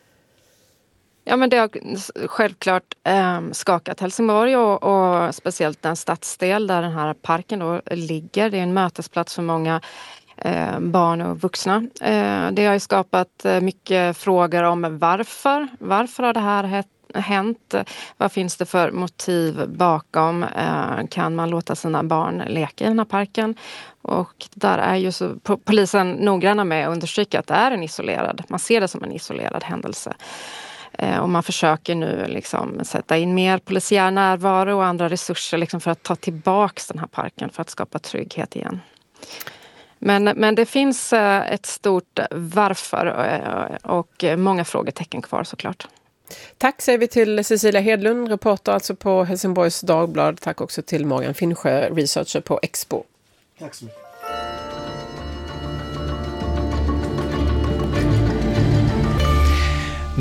Ja, men det har självklart eh, skakat Helsingborg och, och speciellt den stadsdel där den här parken då ligger. Det är en mötesplats för många eh, barn och vuxna. Eh, det har ju skapat mycket frågor om varför. Varför har det här hänt? Vad finns det för motiv bakom? Eh, kan man låta sina barn leka i den här parken? Och där är ju så, polisen noggranna med att understryka att det är en isolerad. Man ser det som en isolerad händelse. Och man försöker nu liksom sätta in mer polisiär närvaro och andra resurser liksom för att ta tillbaka den här parken för att skapa trygghet igen. Men, men det finns ett stort varför och många frågetecken kvar såklart. Tack säger vi till Cecilia Hedlund, reporter alltså på Helsingborgs Dagblad. Tack också till Morgan Finnsjö, researcher på Expo. Tack så mycket.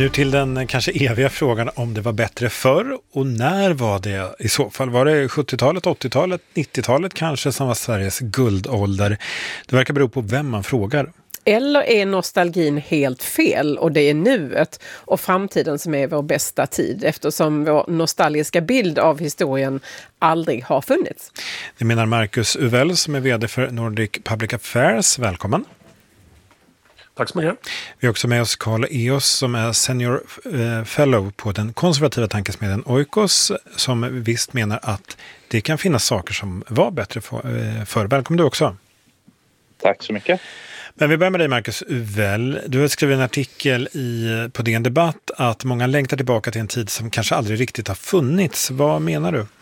Nu till den kanske eviga frågan om det var bättre förr och när var det i så fall? Var det sjuttiotalet, åttiotalet, nittiotalet kanske som var Sveriges guldålder? Det verkar bero på vem man frågar. Eller är nostalgin helt fel och det är nuet och framtiden som är vår bästa tid eftersom vår nostalgiska bild av historien aldrig har funnits? Det menar Marcus Uvell som är vd för Nordic Public Affairs. Välkommen. Tack så mycket. Vi har också med oss Carl Eos som är senior eh, fellow på den konservativa tankesmedjan Oikos som visst menar att det kan finnas saker som var bättre för, eh, för. Välkommen du också. Tack så mycket. Men vi börjar med dig Marcus Uvell. Du har skrivit en artikel i, på D N Debatt att många längtar tillbaka till en tid som kanske aldrig riktigt har funnits. Vad menar du?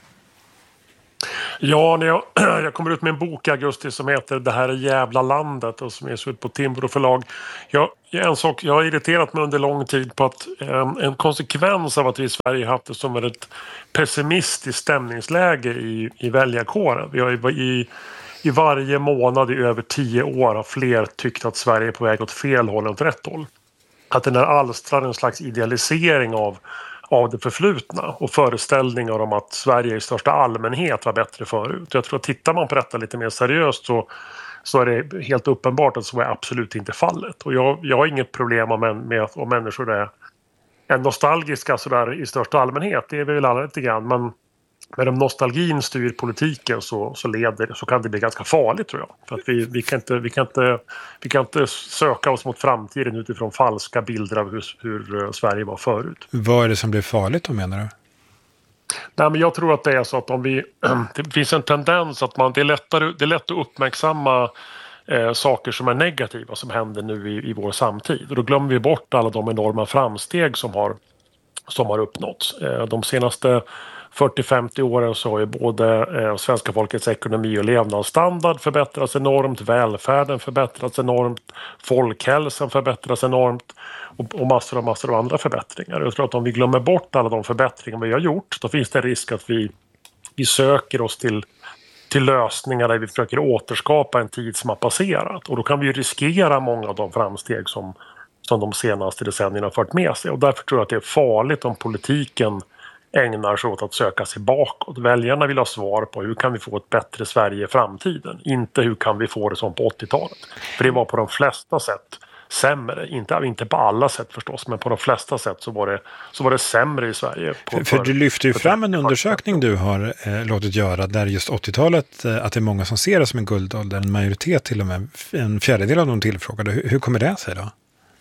Ja, när jag, jag kommer ut med en bok i augusti som heter Det här är jävla landet och som är ut på Timbro förlag. Jag, en sak, jag har irriterat mig under lång tid på att eh, en konsekvens av att vi i Sverige haft det som ett pessimistiskt stämningsläge i, i väljarkåren. Vi har i, i, i varje månad i över tio år har fler tyckt att Sverige är på väg åt fel håll än åt rätt håll. Att den där alstrar en slags idealisering av av det förflutna och föreställningar om att Sverige i största allmänhet var bättre förut. Jag tror att tittar man på detta lite mer seriöst så, så är det helt uppenbart att så är absolut inte fallet. Och jag, jag har inget problem med, med att om människor är, är nostalgiska så där i största allmänhet. Det är vi väl alla lite grann. Men, men om nostalgin styr politiken så, så, leder, så kan det bli ganska farligt tror jag. För att vi, vi, kan inte, vi, kan inte, vi kan inte söka oss mot framtiden utifrån falska bilder av hur, hur Sverige var förut. Vad är det som blir farligt då menar du? Nej, men jag tror att det är så att om vi, det finns en tendens att man, det, är lättare, det är lätt att uppmärksamma eh, saker som är negativa som händer nu i, i vår samtid. Och då glömmer vi bort alla de enorma framsteg som har, som har uppnåtts. Eh, de senaste fyrtio till femtio åren så har ju både eh, svenska folkets ekonomi och levnadsstandard förbättrats enormt, välfärden förbättrats enormt, folkhälsan förbättrats enormt och, och massor och massor av andra förbättringar. Jag tror att om vi glömmer bort alla de förbättringar vi har gjort då finns det en risk att vi, vi söker oss till, till lösningar där vi försöker återskapa en tid som har passerat och då kan vi ju riskera många av de framsteg som, som de senaste decennierna har fört med sig och därför tror jag att det är farligt om politiken ägnar sig åt att söka sig bakåt. Väljarna vill ha svar på hur kan vi få ett bättre Sverige i framtiden. Inte hur kan vi få det som på åttiotalet. För det var på de flesta sätt sämre. Inte, inte på alla sätt förstås, men på de flesta sätt så var det, så var det sämre i Sverige. På, för, för du lyfter ju fram en undersökning du har eh, låtit göra där just åttiotalet, eh, att det är många som ser det som en guldålder. En majoritet till och med, en fjärdedel av de tillfrågade. Hur, hur kommer det sig då?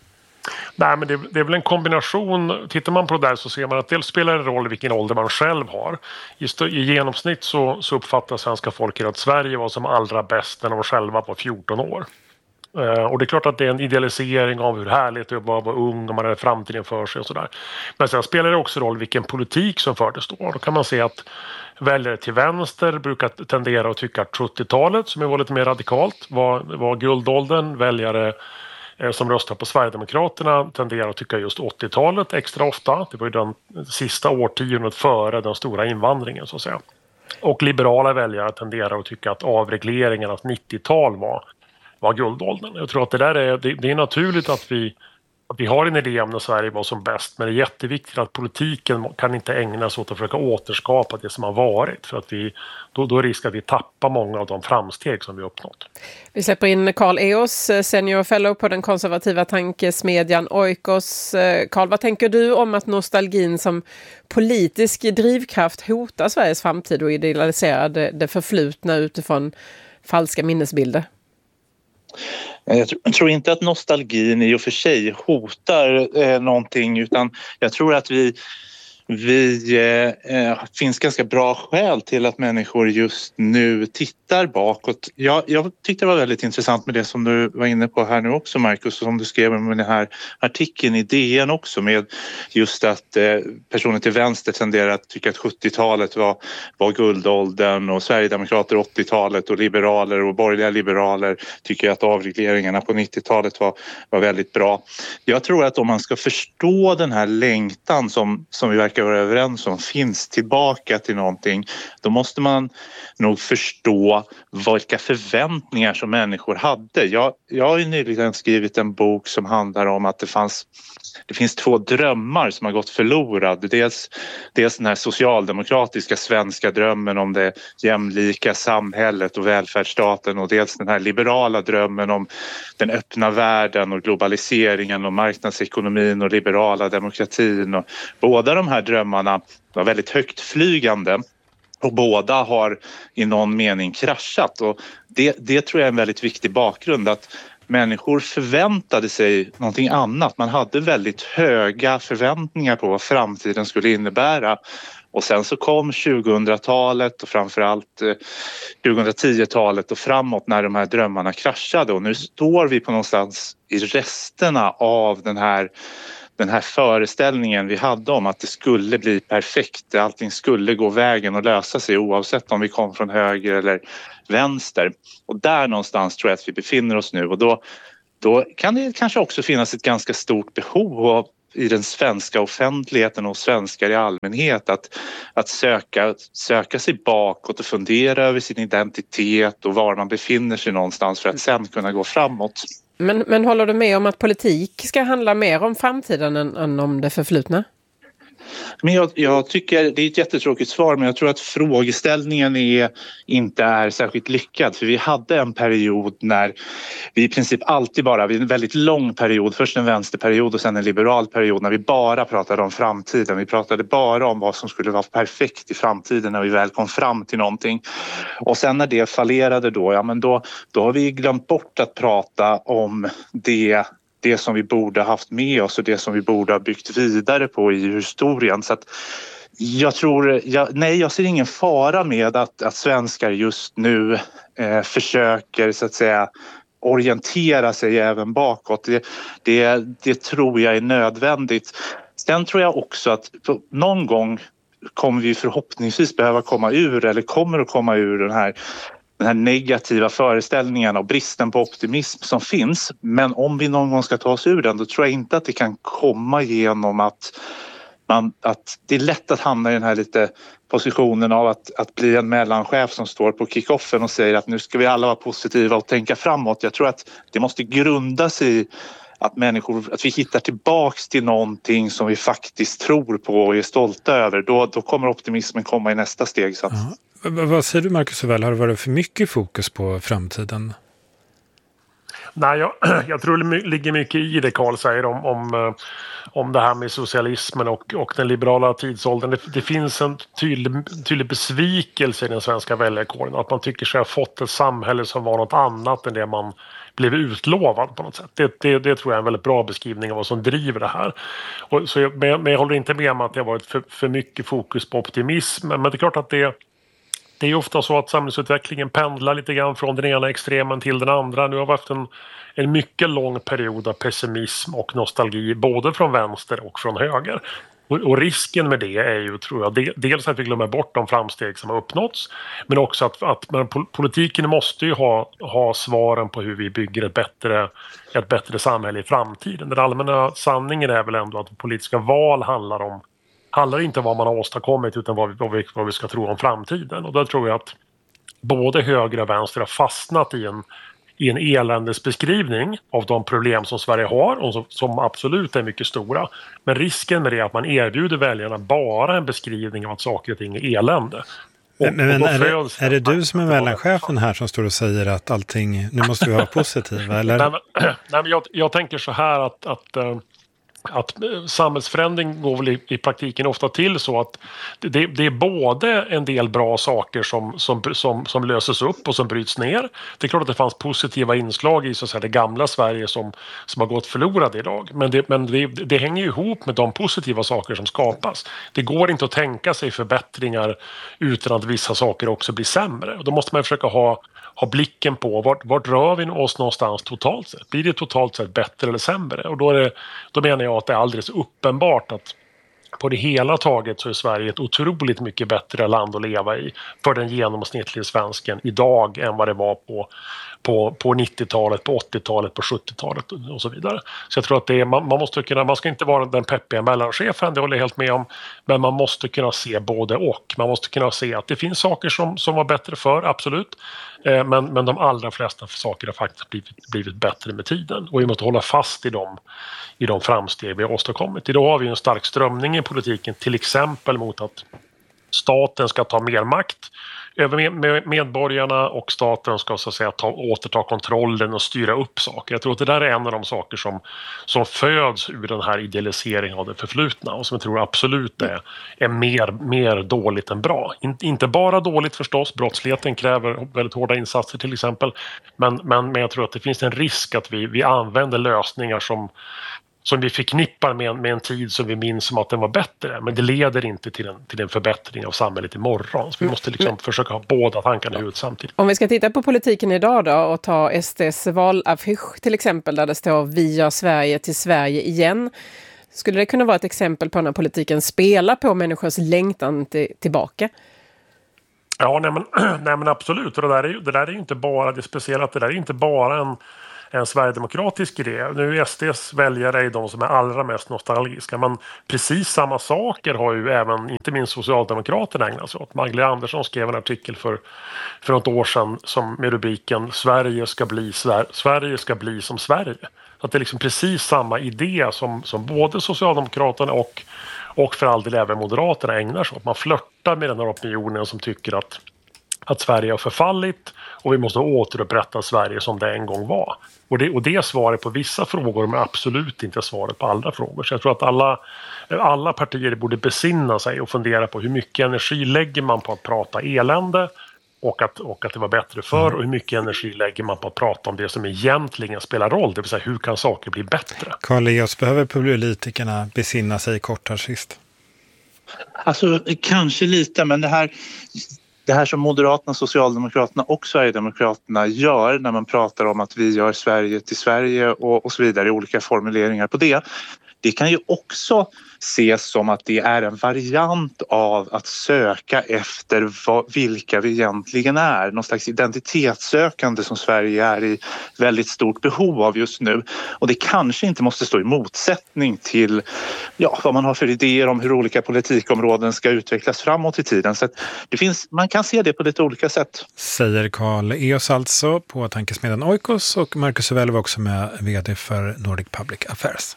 Nej, men det, det är väl en kombination. Tittar man på det där så ser man att det spelar en roll vilken ålder man själv har. Just i genomsnitt så, så uppfattar svenska folket att Sverige var som allra bäst när de själva var fjorton år. Uh, och det är klart att det är en idealisering av hur härligt det var att vara ung och man hade framtiden för sig och sådär. Men sen spelar det också roll vilken politik som fördes då. Då kan man se att väljare till vänster brukar tendera att tycka att sjuttiotalet, som var lite mer radikalt, var, var guldåldern. Väljare som röstar på Sverigedemokraterna tenderar att tycka just åttiotalet extra ofta. Det var ju den sista årtiondet före den stora invandringen så att säga. Och liberala väljare tenderar att tycka att avregleringarnas nittiotal var, var guldåldern. Jag tror att det där är, det, det är naturligt att vi, att vi har en idé om när Sverige var som bäst, men det är jätteviktigt att politiken kan inte ägna sig åt att försöka återskapa det som har varit. För att vi, då, då är risk att vi tappar många av de framsteg som vi uppnått. Vi släpper in Carl Eos, senior fellow på den konservativa tankesmedjan Oikos. Carl, vad tänker du om att nostalgin som politisk drivkraft hotar Sveriges framtid och idealiserar det, det förflutna utifrån falska minnesbilder? Jag tror inte att nostalgin i och för sig hotar eh, någonting, utan jag tror att vi, vi eh, finns ganska bra skäl till att människor just nu tittar bakåt. Jag, jag tyckte det var väldigt intressant med det som du var inne på här nu också, Marcus, som du skrev med den här artikeln i D N också, med just att eh, personer till vänster tenderar att tycka att sjuttiotalet var, var guldåldern och Sverigedemokrater åttiotalet och liberaler och borgerliga liberaler tycker att avregleringarna på nittiotalet var, var väldigt bra. Jag tror att om man ska förstå den här längtan som, som vi verkar verkar vara överens om finns tillbaka till någonting, då måste man nog förstå vilka förväntningar som människor hade. Jag, jag har ju nyligen skrivit en bok som handlar om att det fanns Det finns två drömmar som har gått förlorade. Dels, dels den här socialdemokratiska svenska drömmen om det jämlika samhället och välfärdsstaten, och dels den här liberala drömmen om den öppna världen och globaliseringen och marknadsekonomin och liberala demokratin. Och båda de här drömmarna var väldigt högt flygande. Och båda har i någon mening kraschat, och det, det tror jag är en väldigt viktig bakgrund, att människor förväntade sig någonting annat. Man hade väldigt höga förväntningar på vad framtiden skulle innebära. Och sen så kom tjugohundratalet och framförallt tjugohundratio-talet och framåt när de här drömmarna kraschade. Och nu står vi på någonstans i resterna av den här Den här föreställningen vi hade om att det skulle bli perfekt, allting skulle gå vägen och lösa sig oavsett om vi kom från höger eller vänster. Och där någonstans tror jag att vi befinner oss nu, och då, då kan det kanske också finnas ett ganska stort behov av, i den svenska offentligheten och svenskar i allmänhet, att, att söka, söka sig bakåt och fundera över sin identitet och var man befinner sig någonstans för att sen kunna gå framåt. Men, men håller du med om att politik ska handla mer om framtiden än, än om det förflutna? Men jag, jag tycker, det är ett jättetråkigt svar, men jag tror att frågeställningen är, inte är särskilt lyckad. För vi hade en period när vi i princip alltid bara, vi en väldigt lång period, först en vänsterperiod och sen en liberal period, när vi bara pratade om framtiden. Vi pratade bara om vad som skulle vara perfekt i framtiden när vi väl kom fram till någonting. Och sen när det fallerade då, ja men då, då har vi glömt bort att prata om det det som vi borde ha haft med oss och det som vi borde ha byggt vidare på i historien. Så att jag tror, jag, nej jag ser ingen fara med att, att svenskar just nu eh, försöker så att säga orientera sig även bakåt. Det, det, det tror jag är nödvändigt. Sen tror jag också att någon gång kommer vi förhoppningsvis behöva komma ur, eller kommer att komma ur den här den här negativa föreställningen och bristen på optimism som finns. Men om vi någon gång ska ta oss ur den, då tror jag inte att det kan komma genom att, man, att det är lätt att hamna i den här lite positionen av att, att bli en mellanchef som står på kickoffen och säger att nu ska vi alla vara positiva och tänka framåt. Jag tror att det måste grunda sig i att människor, att vi hittar tillbaks till någonting som vi faktiskt tror på och är stolta över. Då, då kommer optimismen komma i nästa steg. Så att... Ja. Vad säger du, Marcus Hovell? Har det varit för mycket fokus på framtiden? Nej, jag, jag tror det ligger mycket i det Carl säger om, om, om det här med socialismen och, och den liberala tidsåldern. Det, det finns en tydlig, tydlig besvikelse i den svenska väljarkåren. Att man tycker sig ha fått ett samhälle som var något annat än det man blev utlovad på något sätt. Det, det, det tror jag är en väldigt bra beskrivning av vad som driver det här. Och, så jag, men, jag, men jag håller inte med om att det har varit för, för mycket fokus på optimism. Men det är klart att det Det är ofta så att samhällsutvecklingen pendlar lite grann från den ena extremen till den andra. Nu har vi haft en, en mycket lång period av pessimism och nostalgi både från vänster och från höger. Och, och risken med det är ju, tror jag, de, dels att vi glömmer bort de framsteg som har uppnåtts, men också att, att men politiken måste ju ha, ha svaren på hur vi bygger ett bättre, ett bättre samhälle i framtiden. Den allmänna sanningen är väl ändå att politiska val handlar om handlar inte om vad man har åstadkommit utan vad vi, vad, vi, vad vi ska tro om framtiden. Och där tror jag att både höger och vänster har fastnat i en, i en eländesbeskrivning av de problem som Sverige har och som, som absolut är mycket stora. Men risken med det är att man erbjuder väljarna bara en beskrivning av att saker och ting är elände. Och, men men och är, det, är det du som är mellanchefen här som står och säger att allting, nu måste vi vara positiva? Eller? Nej, men, nej, men jag, jag tänker så här att... att att samhällsförändring går väl i, i praktiken ofta till så att det, det är både en del bra saker som, som, som, som löses upp och som bryts ner. Det är klart att det fanns positiva inslag i så att säga, det gamla Sverige som, som har gått förlorade idag. Men, det, men det, det hänger ju ihop med de positiva saker som skapas. Det går inte att tänka sig förbättringar utan att vissa saker också blir sämre. Och då måste man försöka ha ha blicken på vart, vart rör vi oss någonstans totalt sett. Blir det totalt sett bättre eller sämre? Och då, är det, då menar jag att det är alldeles uppenbart att på det hela taget så är Sverige ett otroligt mycket bättre land att leva i för den genomsnittliga svensken idag än vad det var på, på, på nittiotalet, på åttiotalet, på sjuttiotalet och så vidare. Så jag tror att det är, man, man måste kunna, man ska inte vara den peppiga mellanchefen, det håller jag helt med om, men man måste kunna se både och. Man måste kunna se att det finns saker som, som var bättre för, absolut, eh, men, men de allra flesta saker har faktiskt blivit, blivit bättre med tiden, och vi måste hålla fast i dem, i de framsteg vi har åstadkommit. Idag har vi en stark strömning i politiken, till exempel mot att staten ska ta mer makt över medborgarna, och staten ska så att säga ta, återta kontrollen och styra upp saker. Jag tror att det där är en av de saker som, som föds ur den här idealiseringen av det förflutna, och som jag tror absolut är, är mer, mer dåligt än bra. In, inte bara dåligt förstås, brottsligheten kräver väldigt hårda insatser till exempel, men, men, men jag tror att det finns en risk att vi, vi använder lösningar som som vi förknippar med en, med en tid som vi minns som att den var bättre. Men det leder inte till en, till en förbättring av samhället imorgon. Så vi måste liksom mm. försöka ha båda tankarna i huvudet samtidigt. Om vi ska titta på politiken idag då och ta S D:s valaffisch till exempel, där det står "Vi gör Sverige till Sverige igen". Skulle det kunna vara ett exempel på när politiken spelar på människors längtan till, tillbaka? Ja, nej men, nej men absolut. Och det där är ju, det där är ju inte bara, det speciella att det där är inte bara en en sverigedemokratisk idé. Nu är S D:s väljare är de som är allra mest nostalgiska, men precis samma saker har ju även, inte minst Socialdemokraterna ägnat sig åt. Magdalena Andersson skrev en artikel för, för något år sedan som med rubriken Sverige ska bli, Sver- Sverige ska bli som Sverige. Så att det är liksom precis samma idé som, som både Socialdemokraterna och, och för all del även Moderaterna ägnar sig åt. Man flörtar med den här opinionen som tycker att att Sverige har förfallit och vi måste återupprätta Sverige som det en gång var. Och det, och det är svaret på vissa frågor, men absolut inte svaret på alla frågor. Så jag tror att alla, alla partier borde besinna sig och fundera på hur mycket energi lägger man på att prata elände och att, och att det var bättre förr, och hur mycket energi lägger man på att prata om det som egentligen spelar roll, det vill säga hur kan saker bli bättre. Carl Leos, behöver politikerna besinna sig kort här sist? Alltså kanske lite, men det här... Det här som Moderaterna, Socialdemokraterna och Sverigedemokraterna gör när man pratar om att vi gör Sverige till Sverige och, och så vidare, i olika formuleringar på det, det kan ju också ses som att det är en variant av att söka efter vad, vilka vi egentligen är. Någon slags identitetssökande som Sverige är i väldigt stort behov av just nu. Och det kanske inte måste stå i motsättning till ja, vad man har för idéer om hur olika politikområden ska utvecklas framåt i tiden. Så att det finns, man kan se det på lite olika sätt. Säger Carl Eos alltså på tankesmedjan Oikos, och Marcus Uvell var också med, vd för Nordic Public Affairs.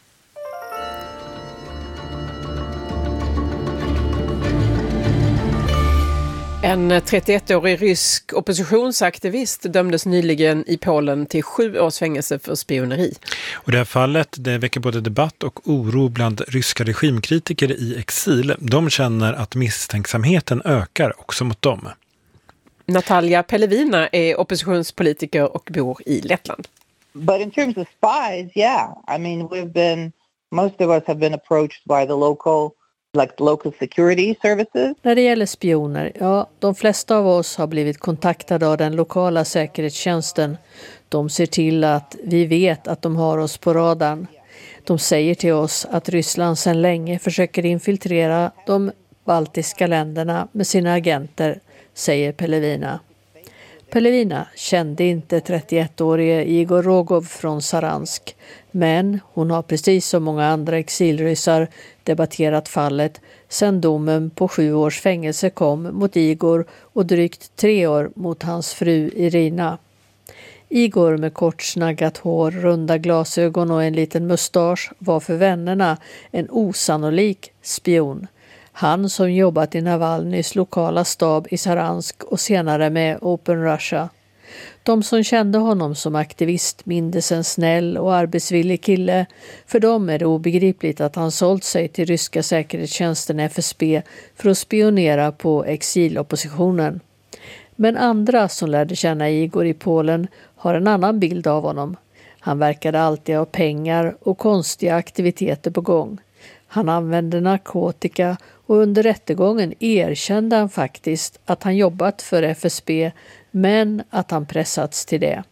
En trettioettårig rysk oppositionsaktivist dömdes nyligen i Polen till sju års fängelse för spioneri. Och det här fallet det väcker både debatt och oro bland ryska regimkritiker i exil. De känner att misstänksamheten ökar också mot dem. Natalia Pelevina är oppositionspolitiker och bor i Lettland. But in terms of spies, yeah. I mean, we've been, most of us have been approached by the local like local security services. När det gäller spioner, ja, de flesta av oss har blivit kontaktade av den lokala säkerhetstjänsten. De ser till att vi vet att de har oss på radarn. De säger till oss att Ryssland sedan länge försöker infiltrera de baltiska länderna med sina agenter, säger Pelevina. Pelevina kände inte trettioettårige Igor Rogov från Saransk, men hon har precis som många andra exilryssar debatterat fallet sedan domen på sju års fängelse kom mot Igor och drygt tre år mot hans fru Irina. Igor med kort snaggat hår, runda glasögon och en liten mustasch var för vännerna en osannolik spion. Han som jobbat i Navalnys lokala stab i Saransk och senare med Open Russia. De som kände honom som aktivist mindes en snäll och arbetsvillig kille. För dem är det obegripligt att han sålt sig till ryska säkerhetstjänsten F S B för att spionera på exiloppositionen. Men andra som lärde känna Igor i Polen har en annan bild av honom. Han verkade alltid ha pengar och konstiga aktiviteter på gång. Han använde narkotika och under rättegången erkände han faktiskt att han jobbat för F S B, men att han pressats till det.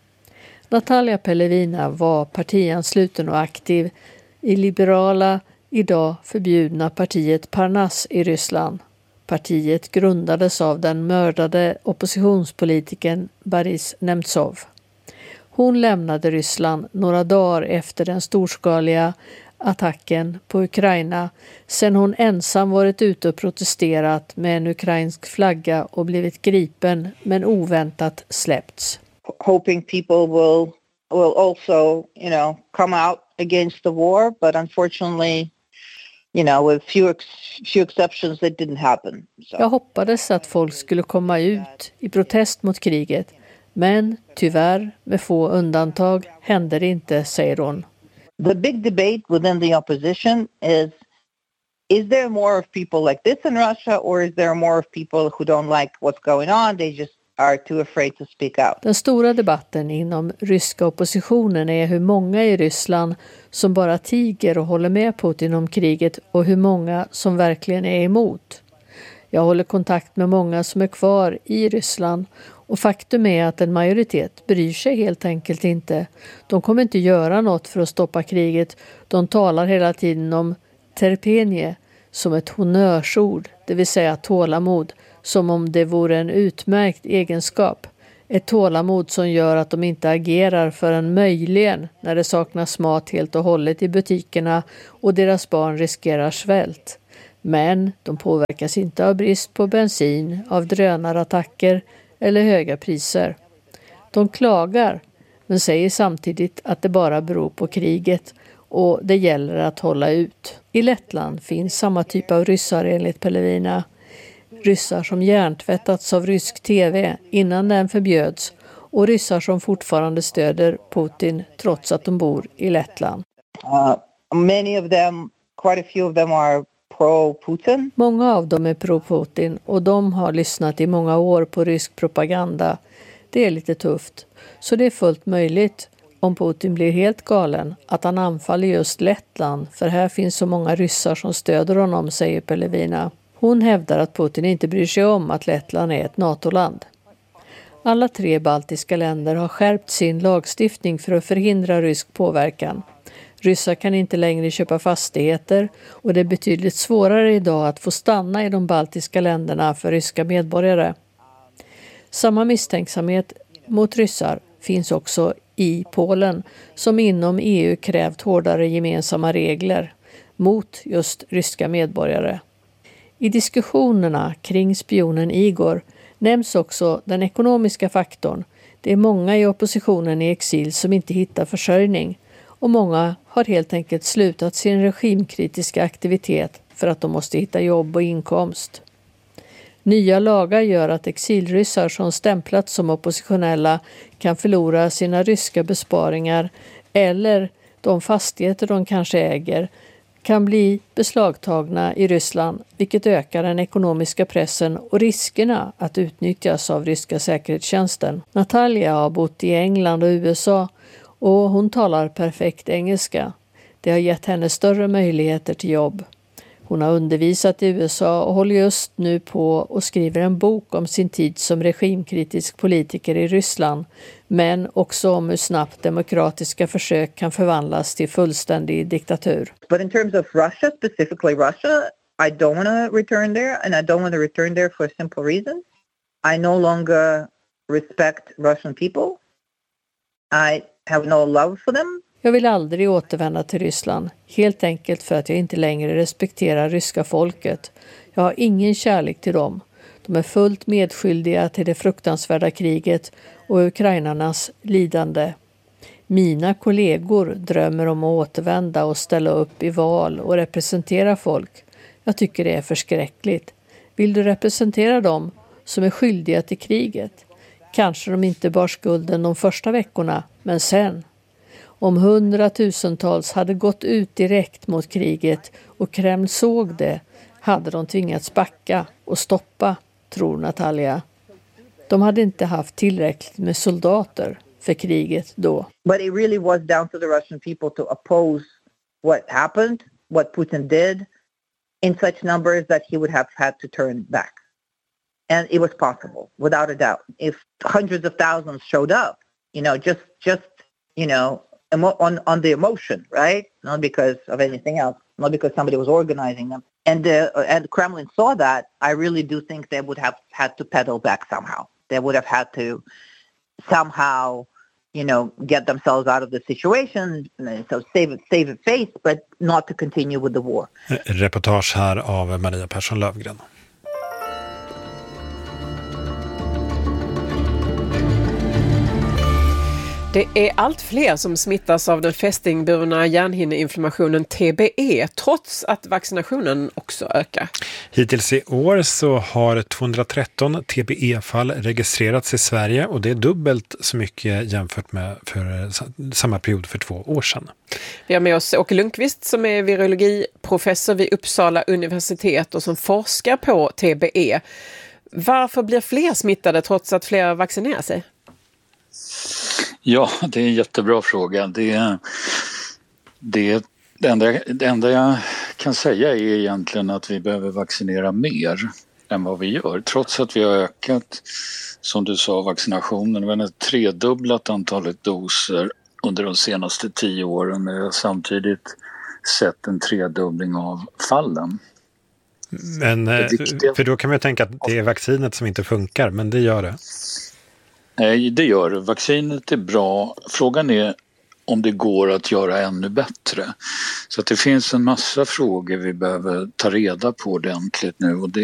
Natalia Pelevina var partiansluten och aktiv i liberala, idag förbjudna partiet Parnas i Ryssland. Partiet grundades av den mördade oppositionspolitikern Boris Nemtsov. Hon lämnade Ryssland några dagar efter den storskaliga attacken på Ukraina, sen hon ensam varit ute och protesterat med en ukrainsk flagga och blivit gripen men oväntat släppts. Hoping people will will also, you know, come out against the war, but unfortunately, you know, with few ex- few exceptions, it didn't happen. So. Jag hoppades att folk skulle komma ut i protest mot kriget, men tyvärr, med få undantag, hände det inte, säger hon. The big debate within the opposition is, is there more of people like this in Russia, or is there more of people who don't like what's going on? They just are too afraid to speak out. Den stora debatten inom ryska oppositionen är hur många i Ryssland som bara tiger och håller med Putin om kriget och hur många som verkligen är emot. Jag håller kontakt med många som är kvar i Ryssland och faktum är att en majoritet bryr sig helt enkelt inte. De kommer inte göra något för att stoppa kriget. De talar hela tiden om terpenie som ett honnörsord, det vill säga tålamod, som om det vore en utmärkt egenskap. Ett tålamod som gör att de inte agerar förrän möjligen när det saknas mat helt och hållet i butikerna och deras barn riskerar svält. Men de påverkas inte av brist på bensin, av drönarattacker eller höga priser. De klagar, men säger samtidigt att det bara beror på kriget och det gäller att hålla ut. I Lettland finns samma typ av ryssar enligt Pelevina. Ryssar som hjärntvättats av rysk tv innan den förbjöds och ryssar som fortfarande stöder Putin trots att de bor i Lettland. Uh, many of them, quite a few of them are pro-Putin. Många av dem är pro-Putin och de har lyssnat i många år på rysk propaganda. Det är lite tufft. Så det är fullt möjligt, om Putin blir helt galen, att han anfaller just Lettland, för här finns så många ryssar som stöder honom, säger Pelevina. Hon hävdar att Putin inte bryr sig om att Lettland är ett NATO-land. Alla tre baltiska länder har skärpt sin lagstiftning för att förhindra rysk påverkan. Ryssar kan inte längre köpa fastigheter och det är betydligt svårare idag att få stanna i de baltiska länderna för ryska medborgare. Samma misstänksamhet mot ryssar finns också i Polen, som inom E U krävt hårdare gemensamma regler mot just ryska medborgare. I diskussionerna kring spionen Igor nämns också den ekonomiska faktorn. Det är många i oppositionen i exil som inte hittar försörjning och många har helt enkelt slutat sin regimkritiska aktivitet för att de måste hitta jobb och inkomst. Nya lagar gör att exilryssar som stämplats som oppositionella kan förlora sina ryska besparingar eller de fastigheter de kanske äger kan bli beslagtagna i Ryssland, vilket ökar den ekonomiska pressen och riskerna att utnyttjas av ryska säkerhetstjänsten. Natalia har bott i England och U S A och hon talar perfekt engelska. Det har gett henne större möjligheter till jobb. Hon har undervisat i U S A och håller just nu på och skriver en bok om sin tid som regimkritisk politiker i Ryssland, men också om hur snabbt demokratiska försök kan förvandlas till fullständig diktatur. But in terms of Russia, specifically Russia, I don't want to return there, and I don't want to return there for a simple reason. I no longer respect Russian people. I have no love for them. Jag vill aldrig återvända till Ryssland, helt enkelt för att jag inte längre respekterar ryska folket. Jag har ingen kärlek till dem. De är fullt medskyldiga till det fruktansvärda kriget och ukrainarnas lidande. Mina kollegor drömmer om att återvända och ställa upp i val och representera folk. Jag tycker det är förskräckligt. Vill du representera dem som är skyldiga till kriget? Kanske de inte bar skulden de första veckorna, men sen. Om hundratusentals hade gått ut direkt mot kriget och Kreml såg det, hade de tvingats backa och stoppa, tror Natalia. De hade inte haft tillräckligt med soldater för kriget då. But it really was down to the Russian people to oppose what happened, what Putin did, in such numbers that he would have had to turn back. And it was possible, without a doubt. If hundreds of thousands showed up, you know, just, just, you know, on on the emotion, right? Not because of anything else, not because somebody was organizing them. And the uh, and Kremlin saw that. I really do think they would have had to pedal back somehow. They would have had to somehow, you know, get themselves out of the situation, so save save face, but not to continue with the war. Reportage här av Maria Persson Lövgren. Det är allt fler som smittas av den fästingburna hjärnhinneinflammationen T B E, trots att vaccinationen också ökar. Hittills i år så har tvåhundratretton T B E-fall registrerats i Sverige, och det är dubbelt så mycket jämfört med för samma period för två år sedan. Vi har med oss Åke Lundqvist som är virologiprofessor vid Uppsala universitet och som forskar på T B E. Varför blir fler smittade trots att fler vaccinerar sig? Ja, det är en jättebra fråga. Det, det, det, enda, det enda jag kan säga är egentligen att vi behöver vaccinera mer än vad vi gör. Trots att vi har ökat, som du sa, vaccinationen. Vi har tredubblat antalet doser under de senaste tio åren. Men vi har samtidigt sett en tredubbling av fallen. Men, för då kan man tänka att det är vaccinet som inte funkar, men det gör det. Nej, det gör det. Vaccinet är bra. Frågan är om det går att göra ännu bättre. Så att det finns en massa frågor vi behöver ta reda på ordentligt nu. Och det